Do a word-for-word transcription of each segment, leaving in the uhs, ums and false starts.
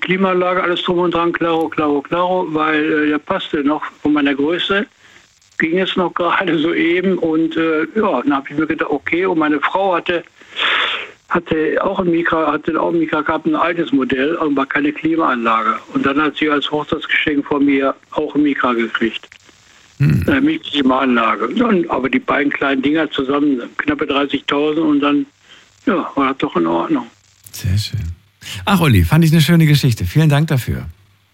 Klimaanlage, alles drum und dran, klaro, klaro, klaro, weil äh, der passte noch von meiner Größe. Ging es noch gerade so eben und äh, ja, dann habe ich mir gedacht, okay, und meine Frau hatte hatte auch ein Mikra, hatte auch ein Mikra gehabt, ein altes Modell, aber keine Klimaanlage. Und dann hat sie als Hochzeitsgeschenk von mir auch ein Mikra gekriegt. Hm. Eine Klimaanlage. Und, aber die beiden kleinen Dinger zusammen, knappe dreißigtausend und dann, ja, war das doch in Ordnung. Sehr schön. Ach, Uli, fand ich eine schöne Geschichte. Vielen Dank dafür.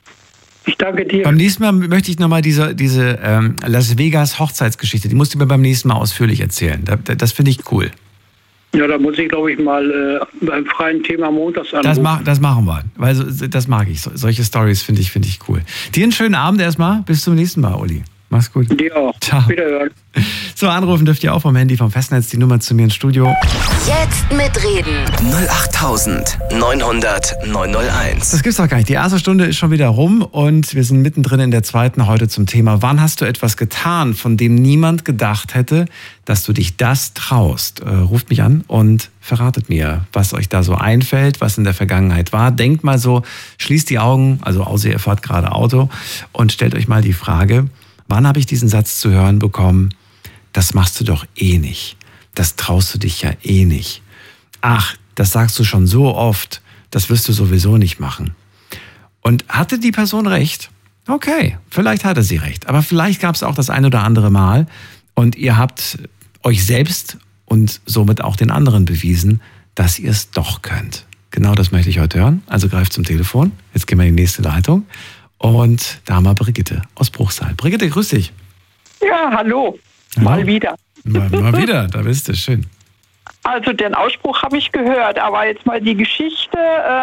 Ich danke dir. Beim nächsten Mal möchte ich nochmal diese, diese ähm, Las Vegas Hochzeitsgeschichte, die musst du mir beim nächsten Mal ausführlich erzählen. Das, das finde ich cool. Ja, da muss ich, glaube ich, mal äh, beim freien Thema montags anrufen. Das, mach, das machen wir. Weil so, das mag ich. So, solche Stories finde ich, finde ich cool. Dir einen schönen Abend erstmal. Bis zum nächsten Mal, Uli. Mach's gut. Dir auch. Ciao. Wiederhören. So, anrufen dürft ihr auch vom Handy, vom Festnetz, die Nummer zu mir ins Studio. Jetzt mitreden. null acht neun hundert neun null eins. Das gibt's doch gar nicht. Die erste Stunde ist schon wieder rum und wir sind mittendrin in der zweiten heute zum Thema: Wann hast du etwas getan, von dem niemand gedacht hätte, dass du dich das traust? Äh, ruft mich an und verratet mir, was euch da so einfällt, was in der Vergangenheit war. Denkt mal so, schließt die Augen, also außer ihr fahrt gerade Auto, und stellt euch mal die Frage: Wann habe ich diesen Satz zu hören bekommen? Das machst du doch eh nicht. Das traust du dich ja eh nicht. Ach, das sagst du schon so oft, das wirst du sowieso nicht machen. Und hatte die Person recht? Okay, vielleicht hatte sie recht. Aber vielleicht gab es auch das ein oder andere Mal und ihr habt euch selbst und somit auch den anderen bewiesen, dass ihr es doch könnt. Genau das möchte ich heute hören. Also greift zum Telefon. Jetzt gehen wir in die nächste Leitung. Und da haben wir Brigitte aus Bruchsal. Brigitte, grüß dich. Ja, hallo. hallo. Mal wieder. Mal, mal wieder, da bist du, schön. Also den Ausspruch habe ich gehört, aber jetzt mal die Geschichte.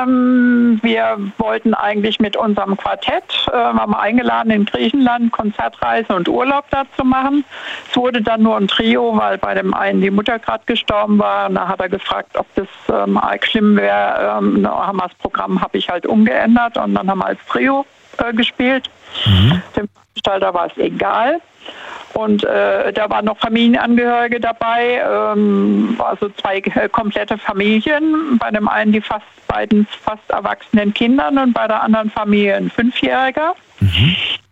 Ähm, wir wollten eigentlich mit unserem Quartett, äh, waren wir eingeladen in Griechenland, Konzertreise und Urlaub da zu machen. Es wurde dann nur ein Trio, weil bei dem einen die Mutter gerade gestorben war. Und da hat er gefragt, ob das ähm, arg schlimm wäre. Ähm, da haben wir das Programm habe ich halt umgeändert und dann haben wir als Trio äh, gespielt. Mhm. Dem Veranstalter war es egal. Und äh, da waren noch Familienangehörige dabei, ähm, also zwei äh, komplette Familien. Bei dem einen die fast beiden fast erwachsenen Kindern und bei der anderen Familie ein Fünfjähriger. Mhm.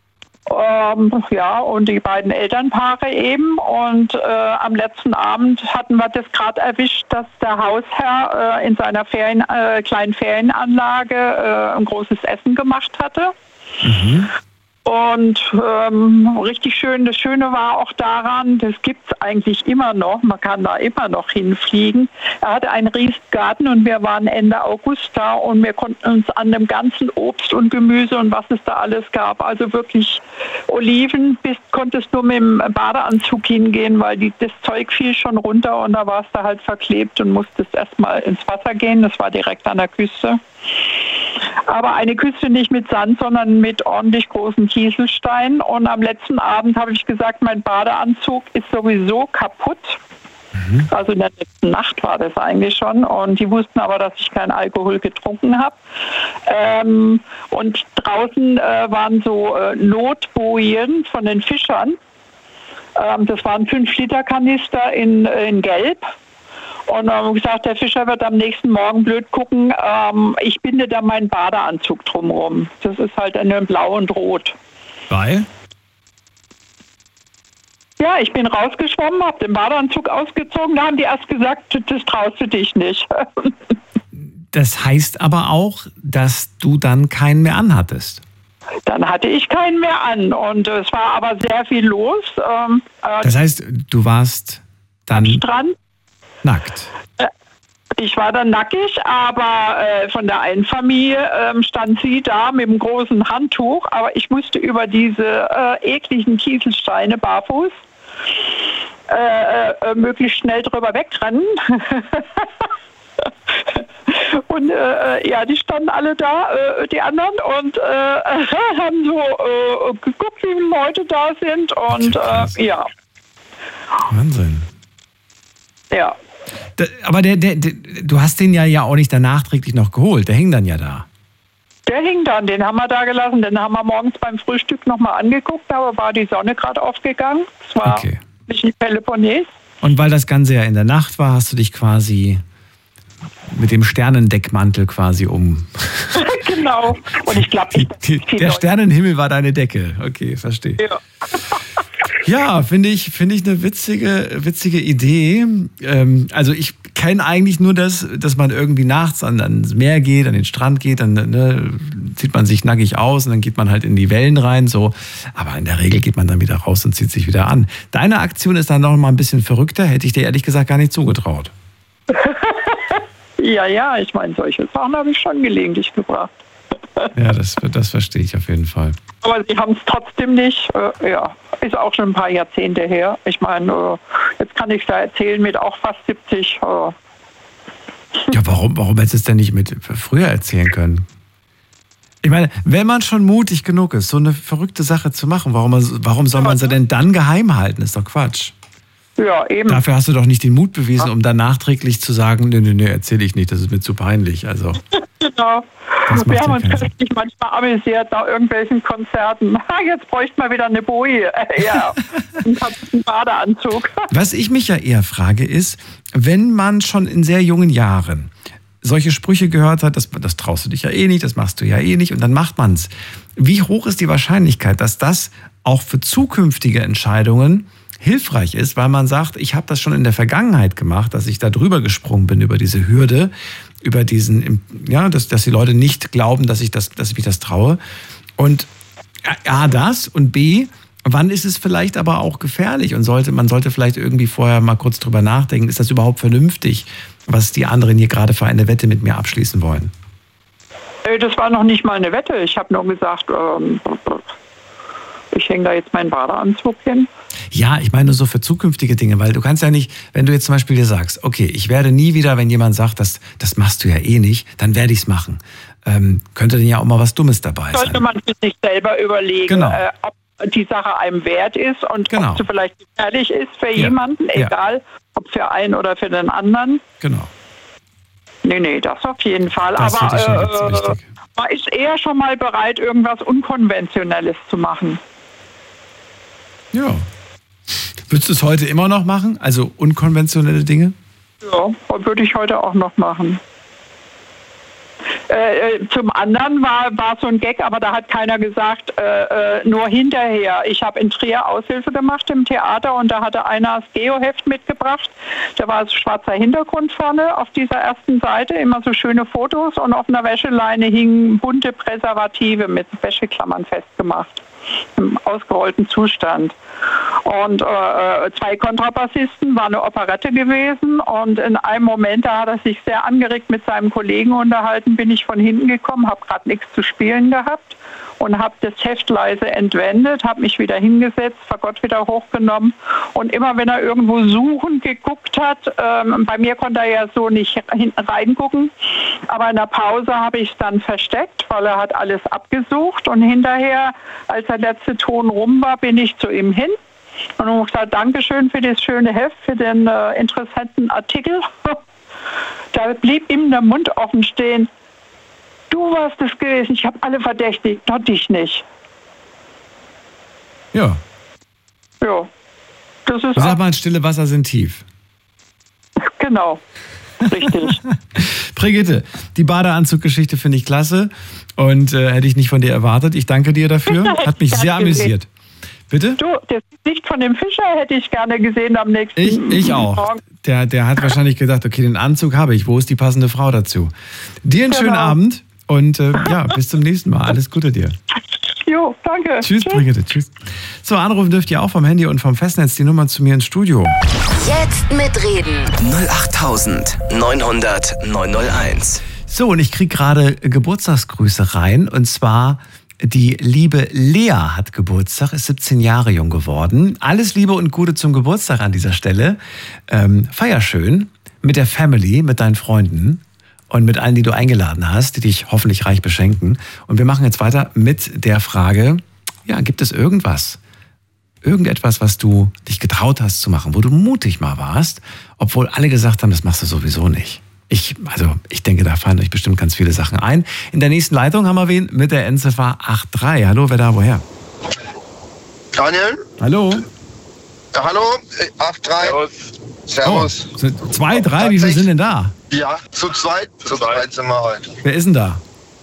Ähm, ja, und die beiden Elternpaare eben. Und äh, am letzten Abend hatten wir das gerade erwischt, dass der Hausherr äh, in seiner Ferien, äh, kleinen Ferienanlage äh, ein großes Essen gemacht hatte. Mhm. Und ähm, richtig schön, das Schöne war auch daran, das gibt es eigentlich immer noch, man kann da immer noch hinfliegen. Er hatte einen riesigen Garten und wir waren Ende August da und wir konnten uns an dem ganzen Obst und Gemüse und was es da alles gab, also wirklich Oliven, bis konntest nur mit dem Badeanzug hingehen, weil die, das Zeug fiel schon runter und da warst du halt verklebt und musstest erstmal ins Wasser gehen, das war direkt an der Küste. Aber eine Küste nicht mit Sand, sondern mit ordentlich großen Kieselsteinen. Und am letzten Abend habe ich gesagt, mein Badeanzug ist sowieso kaputt. Mhm. Also in der letzten Nacht war das eigentlich schon. Und die wussten aber, dass ich keinen Alkohol getrunken habe. Ähm, und draußen äh, waren so äh, Notbojen von den Fischern. Ähm, das waren fünf Liter Kanister in, in Gelb. Und dann haben wir gesagt, der Fischer wird am nächsten Morgen blöd gucken. Ähm, ich binde da meinen Badeanzug drumherum. Das ist halt in Blau und Rot. Weil? Ja, ich bin rausgeschwommen, habe den Badeanzug ausgezogen. Da haben die erst gesagt, das traust du dich nicht. Das heißt aber auch, dass du dann keinen mehr anhattest. Dann hatte ich keinen mehr an. Und es war aber sehr viel los. Ähm, äh, das heißt, du warst dann... am Strand. Nackt. Ich war dann nackig, aber äh, von der einen Familie äh, stand sie da mit einem großen Handtuch, aber ich musste über diese äh, ekligen Kieselsteine barfuß äh, äh, möglichst schnell drüber wegrennen. Und äh, ja, die standen alle da, äh, die anderen, und äh, haben so äh, geguckt, wie viele Leute da sind. Und äh, ja. Wahnsinn. Ja. Da, aber der, der, der, du hast den ja, ja auch nicht dann nachträglich noch geholt. Der hing dann ja da. Der hing dann, den haben wir da gelassen. Den haben wir morgens beim Frühstück nochmal angeguckt, aber war die Sonne gerade aufgegangen. Es war okay. nicht die Peloponnes. Und weil das Ganze ja in der Nacht war, hast du dich quasi mit dem Sternendeckmantel quasi um. Genau. Und ich glaube, der Sternenhimmel war deine Decke. Okay, verstehe. Ja. Ja, finde ich, finde ich eine witzige, witzige Idee. Ähm, also ich kenne eigentlich nur das, dass man irgendwie nachts an, ans Meer geht, an den Strand geht, dann ne, zieht man sich nackig aus und dann geht man halt in die Wellen rein. So. Aber in der Regel geht man dann wieder raus und zieht sich wieder an. Deine Aktion ist dann noch mal ein bisschen verrückter, hätte ich dir ehrlich gesagt gar nicht zugetraut. Ja, ja, ich meine, solche Sachen habe ich schon gelegentlich gebracht. Ja, das, das verstehe ich auf jeden Fall. Aber sie haben es trotzdem nicht. Äh, ja, ist auch schon ein paar Jahrzehnte her. Ich meine, äh, jetzt kann ich da erzählen mit auch fast siebzig. Äh. Ja, warum, warum hättest du es denn nicht mit früher erzählen können? Ich meine, wenn man schon mutig genug ist, so eine verrückte Sache zu machen, warum, warum soll man sie denn dann geheim halten? Ist doch Quatsch. Ja, eben. Dafür hast du doch nicht den Mut bewiesen, um dann nachträglich zu sagen, nee, nee, nee, erzähle ich nicht, das ist mir zu peinlich. Also, genau. Wir haben uns köstlich manchmal amüsiert nach irgendwelchen Konzerten. Jetzt bräuchte man wieder eine Boje. Ja, einen Badeanzug. Was ich mich ja eher frage ist, wenn man schon in sehr jungen Jahren solche Sprüche gehört hat, das, das traust du dich ja eh nicht, das machst du ja eh nicht und dann macht man es. Wie hoch ist die Wahrscheinlichkeit, dass das auch für zukünftige Entscheidungen hilfreich ist, weil man sagt, ich habe das schon in der Vergangenheit gemacht, dass ich da drüber gesprungen bin über diese Hürde, über diesen, ja, dass, dass die Leute nicht glauben, dass ich das, dass ich mich das traue. Und A, das und B, wann ist es vielleicht aber auch gefährlich und sollte, man sollte vielleicht irgendwie vorher mal kurz drüber nachdenken, ist das überhaupt vernünftig, was die anderen hier gerade für eine Wette mit mir abschließen wollen? Das war noch nicht mal eine Wette. Ich habe nur gesagt, ähm, ich hänge da jetzt meinen Badeanzug hin. Ja, ich meine nur so für zukünftige Dinge, weil du kannst ja nicht, wenn du jetzt zum Beispiel dir sagst, okay, ich werde nie wieder, wenn jemand sagt, das, das machst du ja eh nicht, dann werde ich es machen. Ähm, könnte denn ja auch mal was Dummes dabei sein. Sollte man für sich selber überlegen, genau. äh, ob die Sache einem wert ist und genau. ob sie vielleicht gefährlich ist für ja. jemanden, egal ja. ob für einen oder für den anderen. Genau. Nee, nee, das auf jeden Fall. Das Aber schon äh, man ist eher schon mal bereit, irgendwas Unkonventionelles zu machen. Ja. Würdest du es heute immer noch machen? Also unkonventionelle Dinge? Ja, würde ich heute auch noch machen. Äh, zum anderen war, war so ein Gag, aber da hat keiner gesagt, äh, äh, nur hinterher. Ich habe in Trier Aushilfe gemacht im Theater und da hatte einer das Geoheft mitgebracht. Da war so schwarzer Hintergrund vorne auf dieser ersten Seite, immer so schöne Fotos und auf einer Wäscheleine hingen bunte Präservative mit Wäscheklammern festgemacht. Im ausgerollten Zustand. Und äh, zwei Kontrabassisten, war eine Operette gewesen und in einem Moment, da hat er sich sehr angeregt mit seinem Kollegen unterhalten, bin ich von hinten gekommen, habe gerade nichts zu spielen gehabt und habe das Heft leise entwendet, habe mich wieder hingesetzt, Fagott wieder hochgenommen und immer wenn er irgendwo suchend geguckt hat, ähm, bei mir konnte er ja so nicht hinten reingucken, aber in der Pause habe ich es dann versteckt, weil er hat alles abgesucht und hinterher, als der letzte Ton rum war, bin ich zu ihm hin und habe gesagt, Dankeschön für das schöne Heft, für den äh, interessanten Artikel. Da blieb ihm der Mund offen stehen. Du warst es gewesen, ich habe alle verdächtigt, doch dich nicht. Ja. Ja. Das ist Sag mal, stille Wasser sind tief. Genau. Richtig. Brigitte, die Badeanzuggeschichte finde ich klasse und äh, hätte ich nicht von dir erwartet. Ich danke dir dafür. Hat mich sehr amüsiert. Bitte? Du, das Gesicht von dem Fischer hätte ich gerne gesehen am nächsten Ich, ich auch. Morgen. Der, der hat wahrscheinlich gedacht, okay, den Anzug habe ich. Wo ist die passende Frau dazu? Dir einen Genau. schönen Abend und äh, ja, bis zum nächsten Mal. Alles Gute dir. Jo, danke. Tschüss, Tschüss, Brigitte. Tschüss. So, anrufen dürft ihr auch vom Handy und vom Festnetz die Nummer zu mir ins Studio. Jetzt mitreden. null acht neun null null neun null eins. So, und ich kriege gerade Geburtstagsgrüße rein und zwar die liebe Lea hat Geburtstag, ist siebzehn Jahre jung geworden. Alles Liebe und Gute zum Geburtstag an dieser Stelle. Ähm, feier schön mit der Family, mit deinen Freunden und mit allen, die du eingeladen hast, die dich hoffentlich reich beschenken. Und wir machen jetzt weiter mit der Frage, ja, gibt es irgendwas, irgendetwas, was du dich getraut hast zu machen, wo du mutig mal warst, obwohl alle gesagt haben, das machst du sowieso nicht? Ich, also, ich denke, da fallen euch bestimmt ganz viele Sachen ein. In der nächsten Leitung haben wir wen mit der Endziffer acht drei. Hallo, wer da, woher? Daniel? Hallo? Ja, hallo, acht drei. Servus. Servus. Oh, zwei, drei, wie viele sind denn da? Ja, zu zweit. Zu, zu zweit sind wir heute. Wer ist denn da?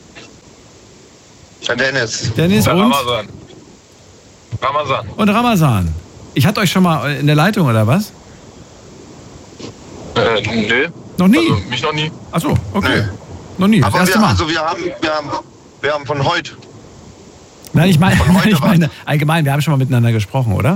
Der Dennis. Dennis Der und? Ramazan. Ramazan. Und Ramazan. Ich hatte euch schon mal in der Leitung, oder was? Äh, nö. Noch nie? Also, mich noch nie. Ach so, okay. Nee. Noch nie, das Aber erste wir, Mal. also wir haben, wir haben, wir haben von heute. Nein, ich meine, Von heute ich was? meine allgemein, wir haben schon mal miteinander gesprochen, oder?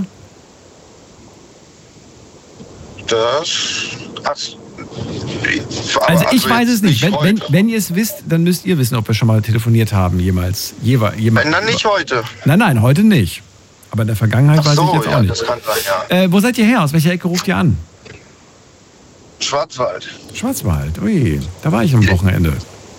Das. Ach, Also ich also weiß jetzt es nicht. Wenn, wenn, heute. wenn ihr es wisst, dann müsst ihr wissen, ob wir schon mal telefoniert haben, jemals. Jewe, jemals. Wenn dann nicht heute. Nein, nein, heute nicht. Aber in der Vergangenheit Ach weiß ich so, jetzt ja, auch nicht. das kann sein, ja. Äh, wo seid ihr her? Aus welcher Ecke ruft ihr an? Schwarzwald. Schwarzwald. Ui, da war ich am Wochenende.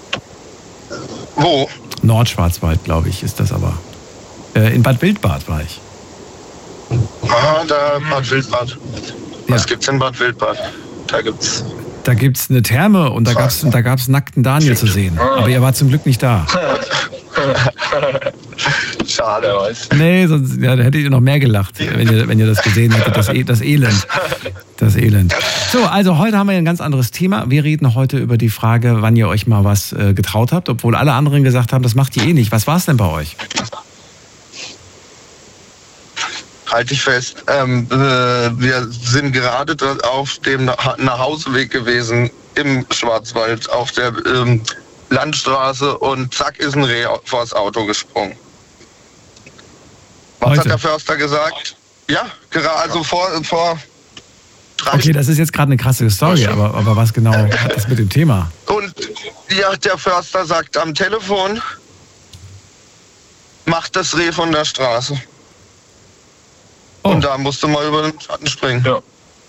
Wo? Nordschwarzwald, glaube ich, ist das aber. Äh, in Bad Wildbad war ich. Ah, da Bad Wildbad. Was Ja. gibt's in Bad Wildbad? Da gibt's. Da gibt es eine Therme und da gab es da gab's nackten Daniel zu sehen. Aber ihr wart zum Glück nicht da. Schade. Wer weiß. Nee, sonst ja, da hättet ihr noch mehr gelacht, wenn ihr, wenn ihr das gesehen hättet, das, e das Elend. Das Elend. So, also heute haben wir ein ganz anderes Thema. Wir reden heute über die Frage, wann ihr euch mal was äh, getraut habt, obwohl alle anderen gesagt haben, das macht ihr eh nicht. Was war es denn bei euch? Halt dich fest. Ähm, äh, wir sind gerade dort auf dem Nach Nachhauseweg gewesen im Schwarzwald auf der ähm, Landstraße und zack ist ein Reh vors Auto gesprungen. Was Heute? hat der Förster gesagt? Ja, gerade also vor vor drei Okay, das ist jetzt gerade eine krasse Story, aber, aber was genau hat das mit dem Thema? Und ja, der Förster sagt am Telefon, macht das Reh von der Straße. Oh. Und da musste mal über den Schatten springen. Ja.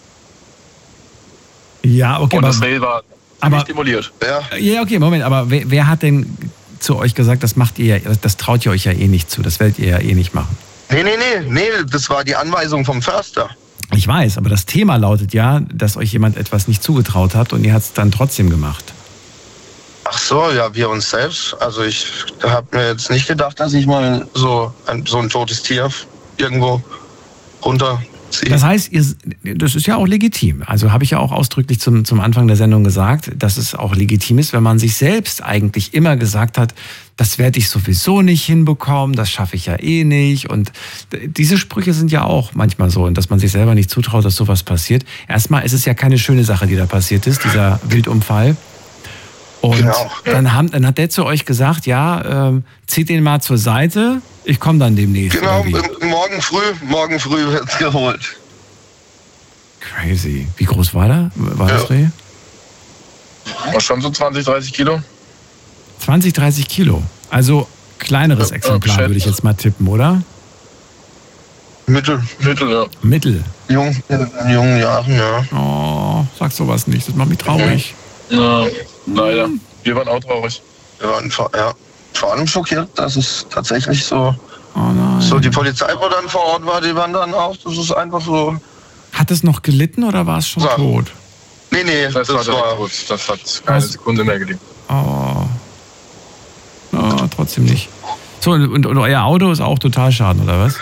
Ja, okay, Und aber, das Reh war aber nicht demoliert. Ja, ja, okay, Moment, aber wer, wer hat denn zu euch gesagt, das macht ihr, ja- das traut ihr euch ja eh nicht zu, das werdet ihr ja eh nicht machen? nee, nee, nee, nee, das war die Anweisung vom Förster. Ich weiß, aber das Thema lautet ja, dass euch jemand etwas nicht zugetraut hat und ihr habt es dann trotzdem gemacht. Ach so, ja, wir uns selbst. Also ich habe mir jetzt nicht gedacht, dass ich mal so ein, so ein totes Tier irgendwo runterziehe. Das heißt, ihr, das ist ja auch legitim. Also habe ich ja auch ausdrücklich zum, zum Anfang der Sendung gesagt, dass es auch legitim ist, wenn man sich selbst eigentlich immer gesagt hat, das werde ich sowieso nicht hinbekommen, das schaffe ich ja eh nicht. Und diese Sprüche sind ja auch manchmal so, und dass man sich selber nicht zutraut, dass sowas passiert. Erstmal ist es ja keine schöne Sache, die da passiert ist, dieser Wildunfall. Und Genau. dann, haben, dann hat der zu euch gesagt, ja, ähm, zieht den mal zur Seite, ich komme dann demnächst. Genau, oder wie? m- morgen früh, morgen früh wird's geholt. Crazy. Wie groß war der? War das Ja. Reh? War schon so zwanzig, dreißig Kilo. zwanzig, dreißig Kilo. Also kleineres Ja, Exemplar, geschätzt. würde ich jetzt mal tippen, oder? Mittel, Mittel, ja. Mittel. jung, in jungen Jahren, ja. Oh, sag sowas nicht, das macht mich traurig. ja. Leider. Wir waren auch traurig. Wir waren vor, ja, vor allem schockiert, dass es tatsächlich so, Oh nein. so die Polizei, wo dann vor Ort war, die waren dann auch, das ist einfach so, Hat es noch gelitten oder war es schon So. tot? nee, nee, Das, das, war direkt war, tot. Das hat keine Was? Sekunde mehr gelegen. Oh. Oh, trotzdem nicht. So, und, und euer Auto ist auch total schaden, oder was?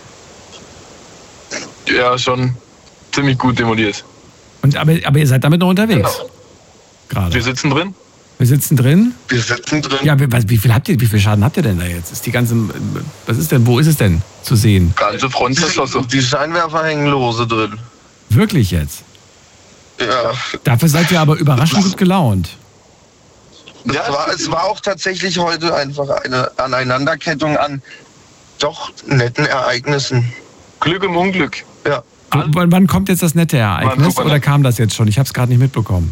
Ja, schon ziemlich gut demoliert. Und, aber, aber ihr seid damit noch unterwegs? Genau. Gerade. Wir sitzen drin. Wir sitzen drin. wir sitzen drin. Ja, wie, was- wie viel habt ihr, wie viel Schaden habt ihr denn da jetzt? Ist die ganze, was ist denn, wo ist es denn zu sehen? Ganze Front zerschossen. Die Scheinwerfer hängen lose drin. Wirklich jetzt? Ja, Dafür seid ihr aber überraschend gut gelaunt. das Ja, war, es war auch tatsächlich heute einfach eine Aneinanderkettung an doch netten Ereignissen. Glück im Unglück. Ja, W- Wann, wann kommt jetzt das nette Ereignis super oder nett. kam das jetzt schon? Ich habe es gerade nicht mitbekommen.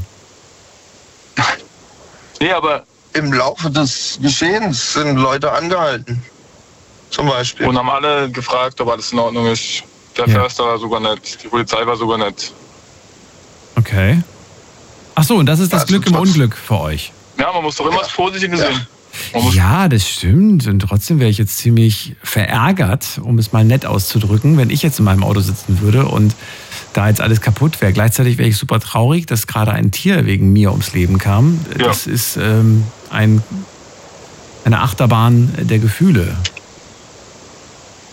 Nee, aber im Laufe des Geschehens sind Leute angehalten. Zum Beispiel. und haben alle gefragt, ob alles in Ordnung ist. Der Ja. Förster war sogar nett, die Polizei war sogar nett. Okay. Ach so, und das ist das Also Glück im trotz- Unglück für euch. Ja, man muss doch immer das Positive sehen. Man muss, Ja, das stimmt. Und trotzdem wäre ich jetzt ziemlich verärgert, um es mal nett auszudrücken, wenn ich jetzt in meinem Auto sitzen würde und da jetzt alles kaputt wäre. Gleichzeitig wäre ich super traurig, dass gerade ein Tier wegen mir ums Leben kam. Ja. Das ist ähm, ein, eine Achterbahn der Gefühle.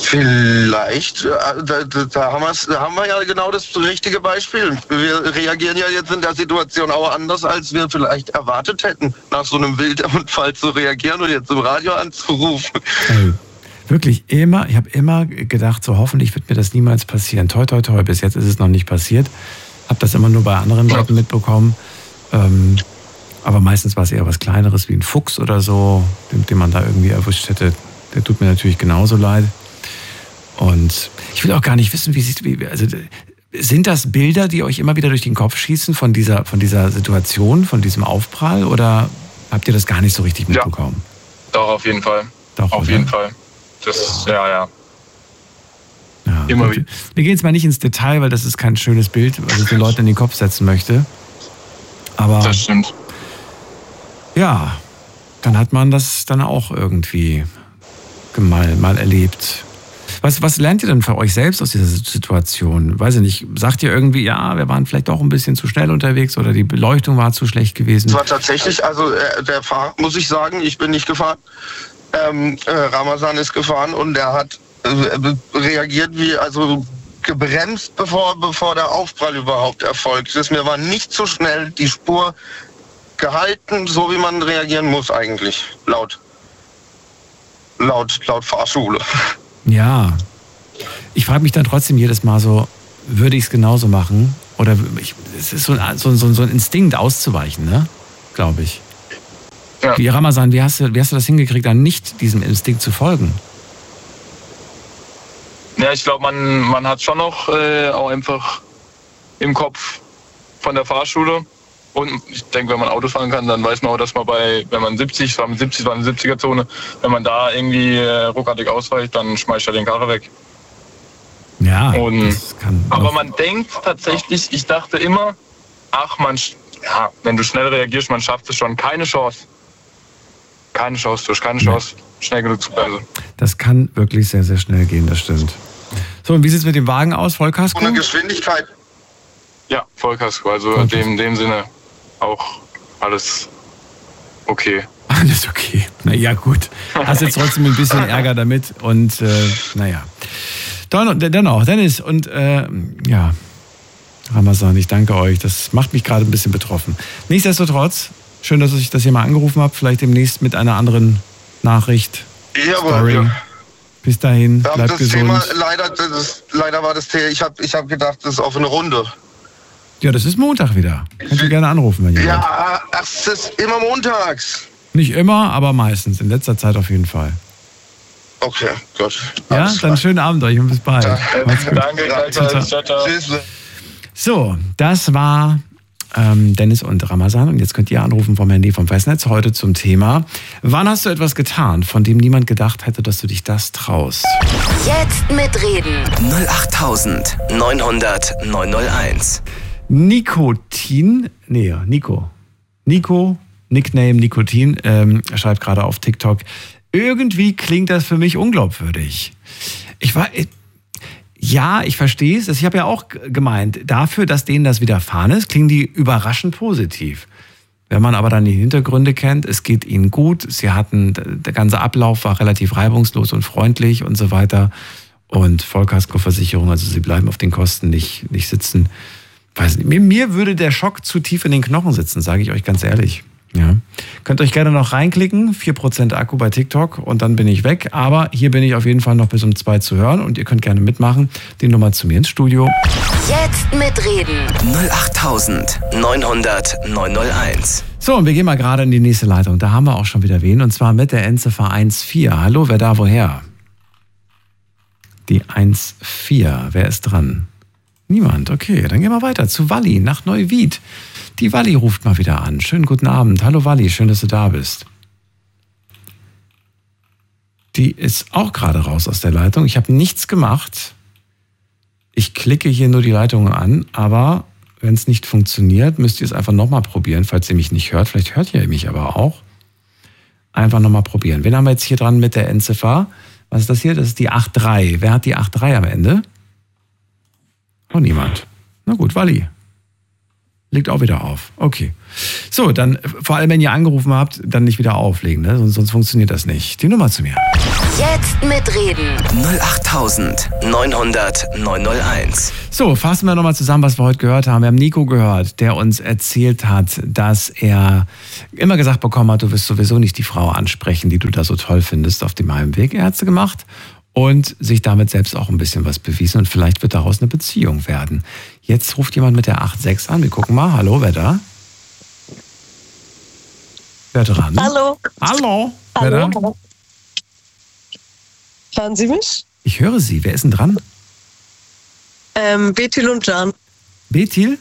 Vielleicht, äh, da, da, haben wir's, da haben wir ja genau das richtige Beispiel. Wir reagieren ja jetzt in der Situation auch anders, als wir vielleicht erwartet hätten, nach so einem Wildunfall zu reagieren und jetzt im Radio anzurufen. Hey, wirklich immer, ich habe immer gedacht, so hoffentlich wird mir das niemals passieren. Toi, toi, toi, bis jetzt ist es noch nicht passiert. Habe das immer nur bei anderen Leuten mitbekommen. Ähm, aber meistens war es eher was Kleineres wie ein Fuchs oder so, den, den man da irgendwie erwischt hätte. Der tut mir natürlich genauso leid. Und ich will auch gar nicht wissen, wie sieht, wie, also sind das Bilder, die euch immer wieder durch den Kopf schießen von dieser, von dieser Situation, von diesem Aufprall, oder habt ihr das gar nicht so richtig mitbekommen? Ja, doch, auf jeden Fall. Doch, auf oder? jeden Fall. Das, ja, ja. ja immer wieder. Wir gehen jetzt mal nicht ins Detail, weil das ist kein schönes Bild, was ich den Leuten in den Kopf setzen möchte. Aber das stimmt. Ja, dann hat man das dann auch irgendwie mal, mal erlebt. Was, was lernt ihr denn für euch selbst aus dieser Situation? Weiß ich nicht, sagt ihr irgendwie, ja, wir waren vielleicht auch ein bisschen zu schnell unterwegs oder die Beleuchtung war zu schlecht gewesen? Es war tatsächlich, also äh, der Fahrer, muss ich sagen, ich bin nicht gefahren. Ähm, äh, Ramazan ist gefahren und er hat äh, reagiert wie, also gebremst, bevor, bevor der Aufprall überhaupt erfolgt ist. Mir war nicht zu schnell die Spur gehalten, so wie man reagieren muss eigentlich, laut, laut, laut Fahrschule. Ja, ich frage mich dann trotzdem jedes Mal so, würde ich es genauso machen? Oder ich, es ist so ein, so, so ein Instinkt auszuweichen, ne? Glaube ich. Ja. Wie Ramazan, wie hast, du, wie hast du das hingekriegt, dann nicht diesem Instinkt zu folgen? Ja, ich glaube, man, man hat schon noch äh, auch einfach im Kopf von der Fahrschule. Und ich denke, wenn man Auto fahren kann, dann weiß man auch, dass man bei, wenn man siebzig, war mit siebzig, war eine siebziger-Zone, wenn man da irgendwie äh, ruckartig ausweicht, dann schmeißt er den Karre weg. Ja, und, das kann aber man denkt tatsächlich, ich dachte immer, ach man, ja, wenn du schnell reagierst, man schafft es schon. Keine Chance. Keine Chance, du hast keine Chance, nee. Schnell genug zu bleiben. Das kann wirklich sehr, sehr schnell gehen, das stimmt. So, und wie sieht es mit dem Wagen aus? Vollkasko? Ohne Geschwindigkeit. Ja, Vollkasko, also in dem, dem Sinne auch alles okay. Alles okay. Naja, gut. Hast jetzt trotzdem ein bisschen Ärger damit und äh, naja. Dennoch, Dennis und äh, ja, Ramazan, ich danke euch. Das macht mich gerade ein bisschen betroffen. Nichtsdestotrotz, schön, dass ich das hier mal angerufen habe. Vielleicht demnächst mit einer anderen Nachricht. Ja, Story. aber ja. Bis dahin, Wir haben bleibt das gesund. Thema, leider, das, leider war das Thema, ich habe ich hab gedacht, das ist auf eine Runde. Ja, das ist Montag wieder. Könnt ihr gerne anrufen, wenn ihr wollt. Ja, ach, es ist immer montags. Nicht immer, aber meistens. In letzter Zeit auf jeden Fall. Okay, gut. Ja, Alles dann klar. schönen Abend euch und bis bald. Ja, Macht's gut. Danke, gleichfalls. Ciao, ciao. Tschüss. So, das war ähm, Dennis und Ramazan. Und jetzt könnt ihr anrufen vom Handy vom Festnetz heute zum Thema: Wann hast du etwas getan, von dem niemand gedacht hätte, dass du dich das traust? Jetzt mitreden. null acht neun hundert neun null eins. Nikotin, nee, Nico. Nico, Nickname Nikotin, ähm, er schreibt gerade auf TikTok: Irgendwie klingt das für mich unglaubwürdig. Ich war, ja, ich verstehe es. Ich habe ja auch gemeint, dafür, dass denen das widerfahren ist, klingen die überraschend positiv. Wenn man aber dann die Hintergründe kennt, es geht ihnen gut, sie hatten, der ganze Ablauf war relativ reibungslos und freundlich und so weiter. Und Vollkaskoversicherung, also sie bleiben auf den Kosten nicht, nicht sitzen. Weiß nicht, mir, mir würde der Schock zu tief in den Knochen sitzen, sage ich euch ganz ehrlich. Ja. Könnt euch gerne noch reinklicken, vier Prozent Akku bei TikTok und dann bin ich weg. Aber hier bin ich auf jeden Fall noch bis um zwei zu hören und ihr könnt gerne mitmachen. Die Nummer zu mir ins Studio. Jetzt mitreden. null acht neun hundert neun null eins. So, und wir gehen mal gerade in die nächste Leitung. Da haben wir auch schon wieder wen und zwar mit der Endziffer eins vier. Hallo, wer da woher? Die eins vier, wer ist dran? Niemand, okay, dann gehen wir weiter zu Walli nach Neuwied. Die Walli ruft mal wieder an. Schönen guten Abend. Hallo Walli, schön, dass du da bist. Die ist auch gerade raus aus der Leitung. Ich habe nichts gemacht. Ich klicke hier nur die Leitung an, aber wenn es nicht funktioniert, müsst ihr es einfach nochmal probieren, falls ihr mich nicht hört. Vielleicht hört ihr mich aber auch. Einfach nochmal probieren. Wen haben wir jetzt hier dran mit der Endziffer? Was ist das hier? Das ist die acht drei. Wer hat die acht drei am Ende? Oh, niemand. Na gut, Walli. Legt auch wieder auf. Okay. So, dann vor allem, wenn ihr angerufen habt, dann nicht wieder auflegen, ne? Sonst, sonst funktioniert das nicht. Die Nummer zu mir. Jetzt mitreden. null acht neunhundert neunhunderteins. So, fassen wir nochmal zusammen, was wir heute gehört haben. Wir haben Nico gehört, der uns erzählt hat, dass er immer gesagt bekommen hat, du wirst sowieso nicht die Frau ansprechen, die du da so toll findest auf dem Heimweg. Er hat es gemacht und sich damit selbst auch ein bisschen was bewiesen und vielleicht wird daraus eine Beziehung werden. Jetzt ruft jemand mit der acht sechs an. Wir gucken mal. Hallo, wer da? Wer dran? Hallo. Hallo. Wer da? Hallo. Hören Sie mich? Ich höre Sie. Wer ist denn dran? Ähm, Bethül und Can. Bethül?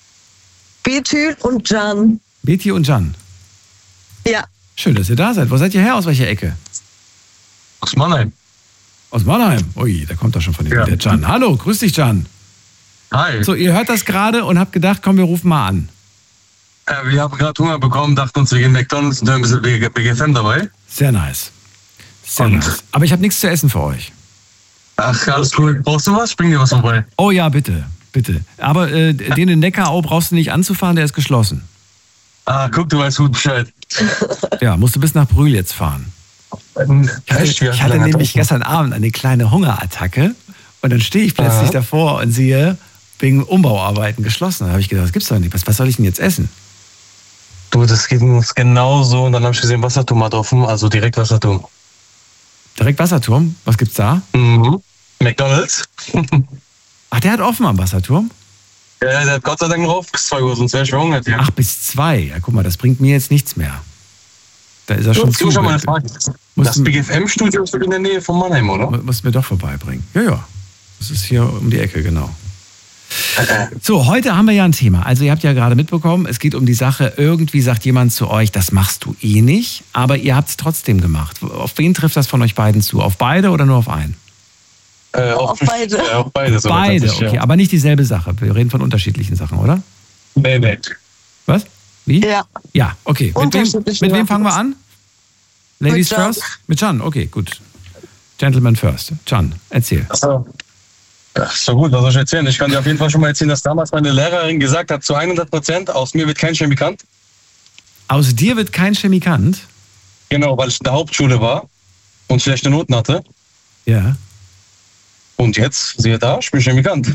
Bethül und Can. Bethül und Can. Ja. Schön, dass ihr da seid. Wo seid ihr her? Aus welcher Ecke? Aus Mannheim. Aus Mannheim? Ui, da kommt doch schon von dem, Ja. der Can. Hallo, grüß dich, Can. Hi. So, ihr hört das gerade und habt gedacht, komm, wir rufen mal an. Äh, wir haben gerade Hunger bekommen, dachten uns, wir gehen McDonalds und haben ein bisschen B G F M dabei. Sehr nice. Sehr Und- nice. Aber ich habe nichts zu essen für euch. Ach, alles cool. Brauchst du was? Bring dir was vorbei. Oh ja, bitte, bitte. Aber äh, den in Neckarau brauchst du nicht anzufahren, der ist geschlossen. Ah, guck, du weißt gut Bescheid. Ja, musst du bis nach Brühl jetzt fahren. Echt, Ich hatte nämlich gestern Abend eine kleine Hungerattacke und dann stehe ich plötzlich Aha. davor und sehe, wegen Umbauarbeiten geschlossen. Da habe ich gedacht, das gibt's doch nicht. Was, was soll ich denn jetzt essen? Du, das geht uns genauso. Und dann habe ich gesehen, Wasserturm hat offen, also direkt Wasserturm. Direkt Wasserturm? Was gibt's da? Mhm. McDonalds. Ach, der hat offen am Wasserturm? Ja, der hat Gott sei Dank noch auf bis zwei Uhr, sonst wäre ich verhungert hier. Ach, bis zwei. Ja, guck mal, das bringt mir jetzt nichts mehr. Da ist er schon zu. du, schon mal eine Frage. Musst Das du- B G F M-Studio ist doch in der Nähe von Mannheim, oder? Mu- Musst du mir doch vorbeibringen. Ja, ja. Das ist hier um die Ecke, genau. Äh, So, heute haben wir ja ein Thema. Also ihr habt ja gerade mitbekommen, es geht um die Sache, irgendwie sagt jemand zu euch, das machst du eh nicht, aber ihr habt es trotzdem gemacht. Auf wen trifft das von euch beiden zu? Auf beide oder nur auf einen? äh, Auf beide. Ja, auf beide. sogar Beide, tatsächlich, okay. Ja. Aber nicht dieselbe Sache. Wir reden von unterschiedlichen Sachen, oder? Nee, nee. Was? Wie? Ja. Ja, okay. Mit wem, Unterschiedliche mit wem Sachen. fangen wir an? Ladies Mit Can. first? Mit Can, okay, gut. Gentleman first. Can, erzähl. Achso. Ja, so gut, was soll ich erzählen? Ich kann dir auf jeden Fall schon mal erzählen, dass damals meine Lehrerin gesagt hat, zu hundert Prozent, aus mir wird kein Chemikant. Aus dir wird kein Chemikant? Genau, weil ich in der Hauptschule war und schlechte Noten hatte. Ja. Und jetzt, siehe da, ich bin Chemikant.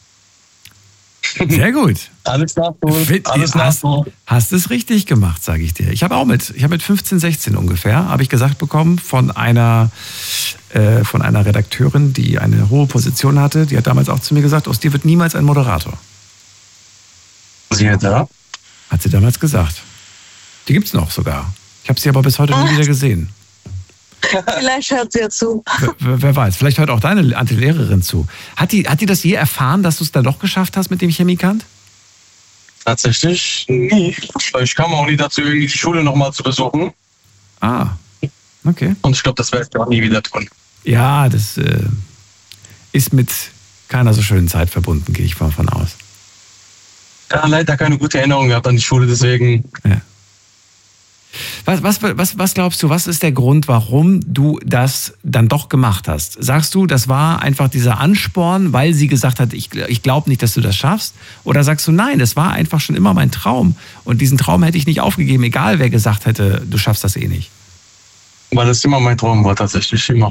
Sehr gut. Alles nachholen, Fit- alles hast, nachholen. hast es richtig gemacht, sage ich dir. Ich habe auch mit, ich habe mit fünfzehn, sechzehn ungefähr, habe ich gesagt bekommen von einer, äh, von einer Redakteurin, die eine hohe Position hatte. Die hat damals auch zu mir gesagt, aus dir wird niemals ein Moderator. Siehe da. Hat sie damals gesagt. Die gibt's noch sogar. Ich habe sie aber bis heute nie wieder gesehen. Vielleicht hört sie ja zu. Wer, wer wer weiß, vielleicht hört auch deine Anti-Lehrerin zu. Hat die, hat die das je erfahren, dass du es dann doch geschafft hast mit dem Chemikant? Tatsächlich nie. Ich kam auch nie dazu, irgendwie die Schule nochmal zu besuchen. Ah, okay. Und ich glaube, das werde ich auch nie wieder tun. Ja, das äh, ist mit keiner so schönen Zeit verbunden, gehe ich mal von aus. Ja, leider keine gute Erinnerung gehabt an die Schule, deswegen. Ja. Was, was, was, was glaubst du, was ist der Grund, warum du das dann doch gemacht hast? Sagst du, das war einfach dieser Ansporn, weil sie gesagt hat, ich, ich glaube nicht, dass du das schaffst? Oder sagst du, nein, das war einfach schon immer mein Traum und diesen Traum hätte ich nicht aufgegeben, egal wer gesagt hätte, du schaffst das eh nicht? Weil es immer mein Traum war, tatsächlich. Immer.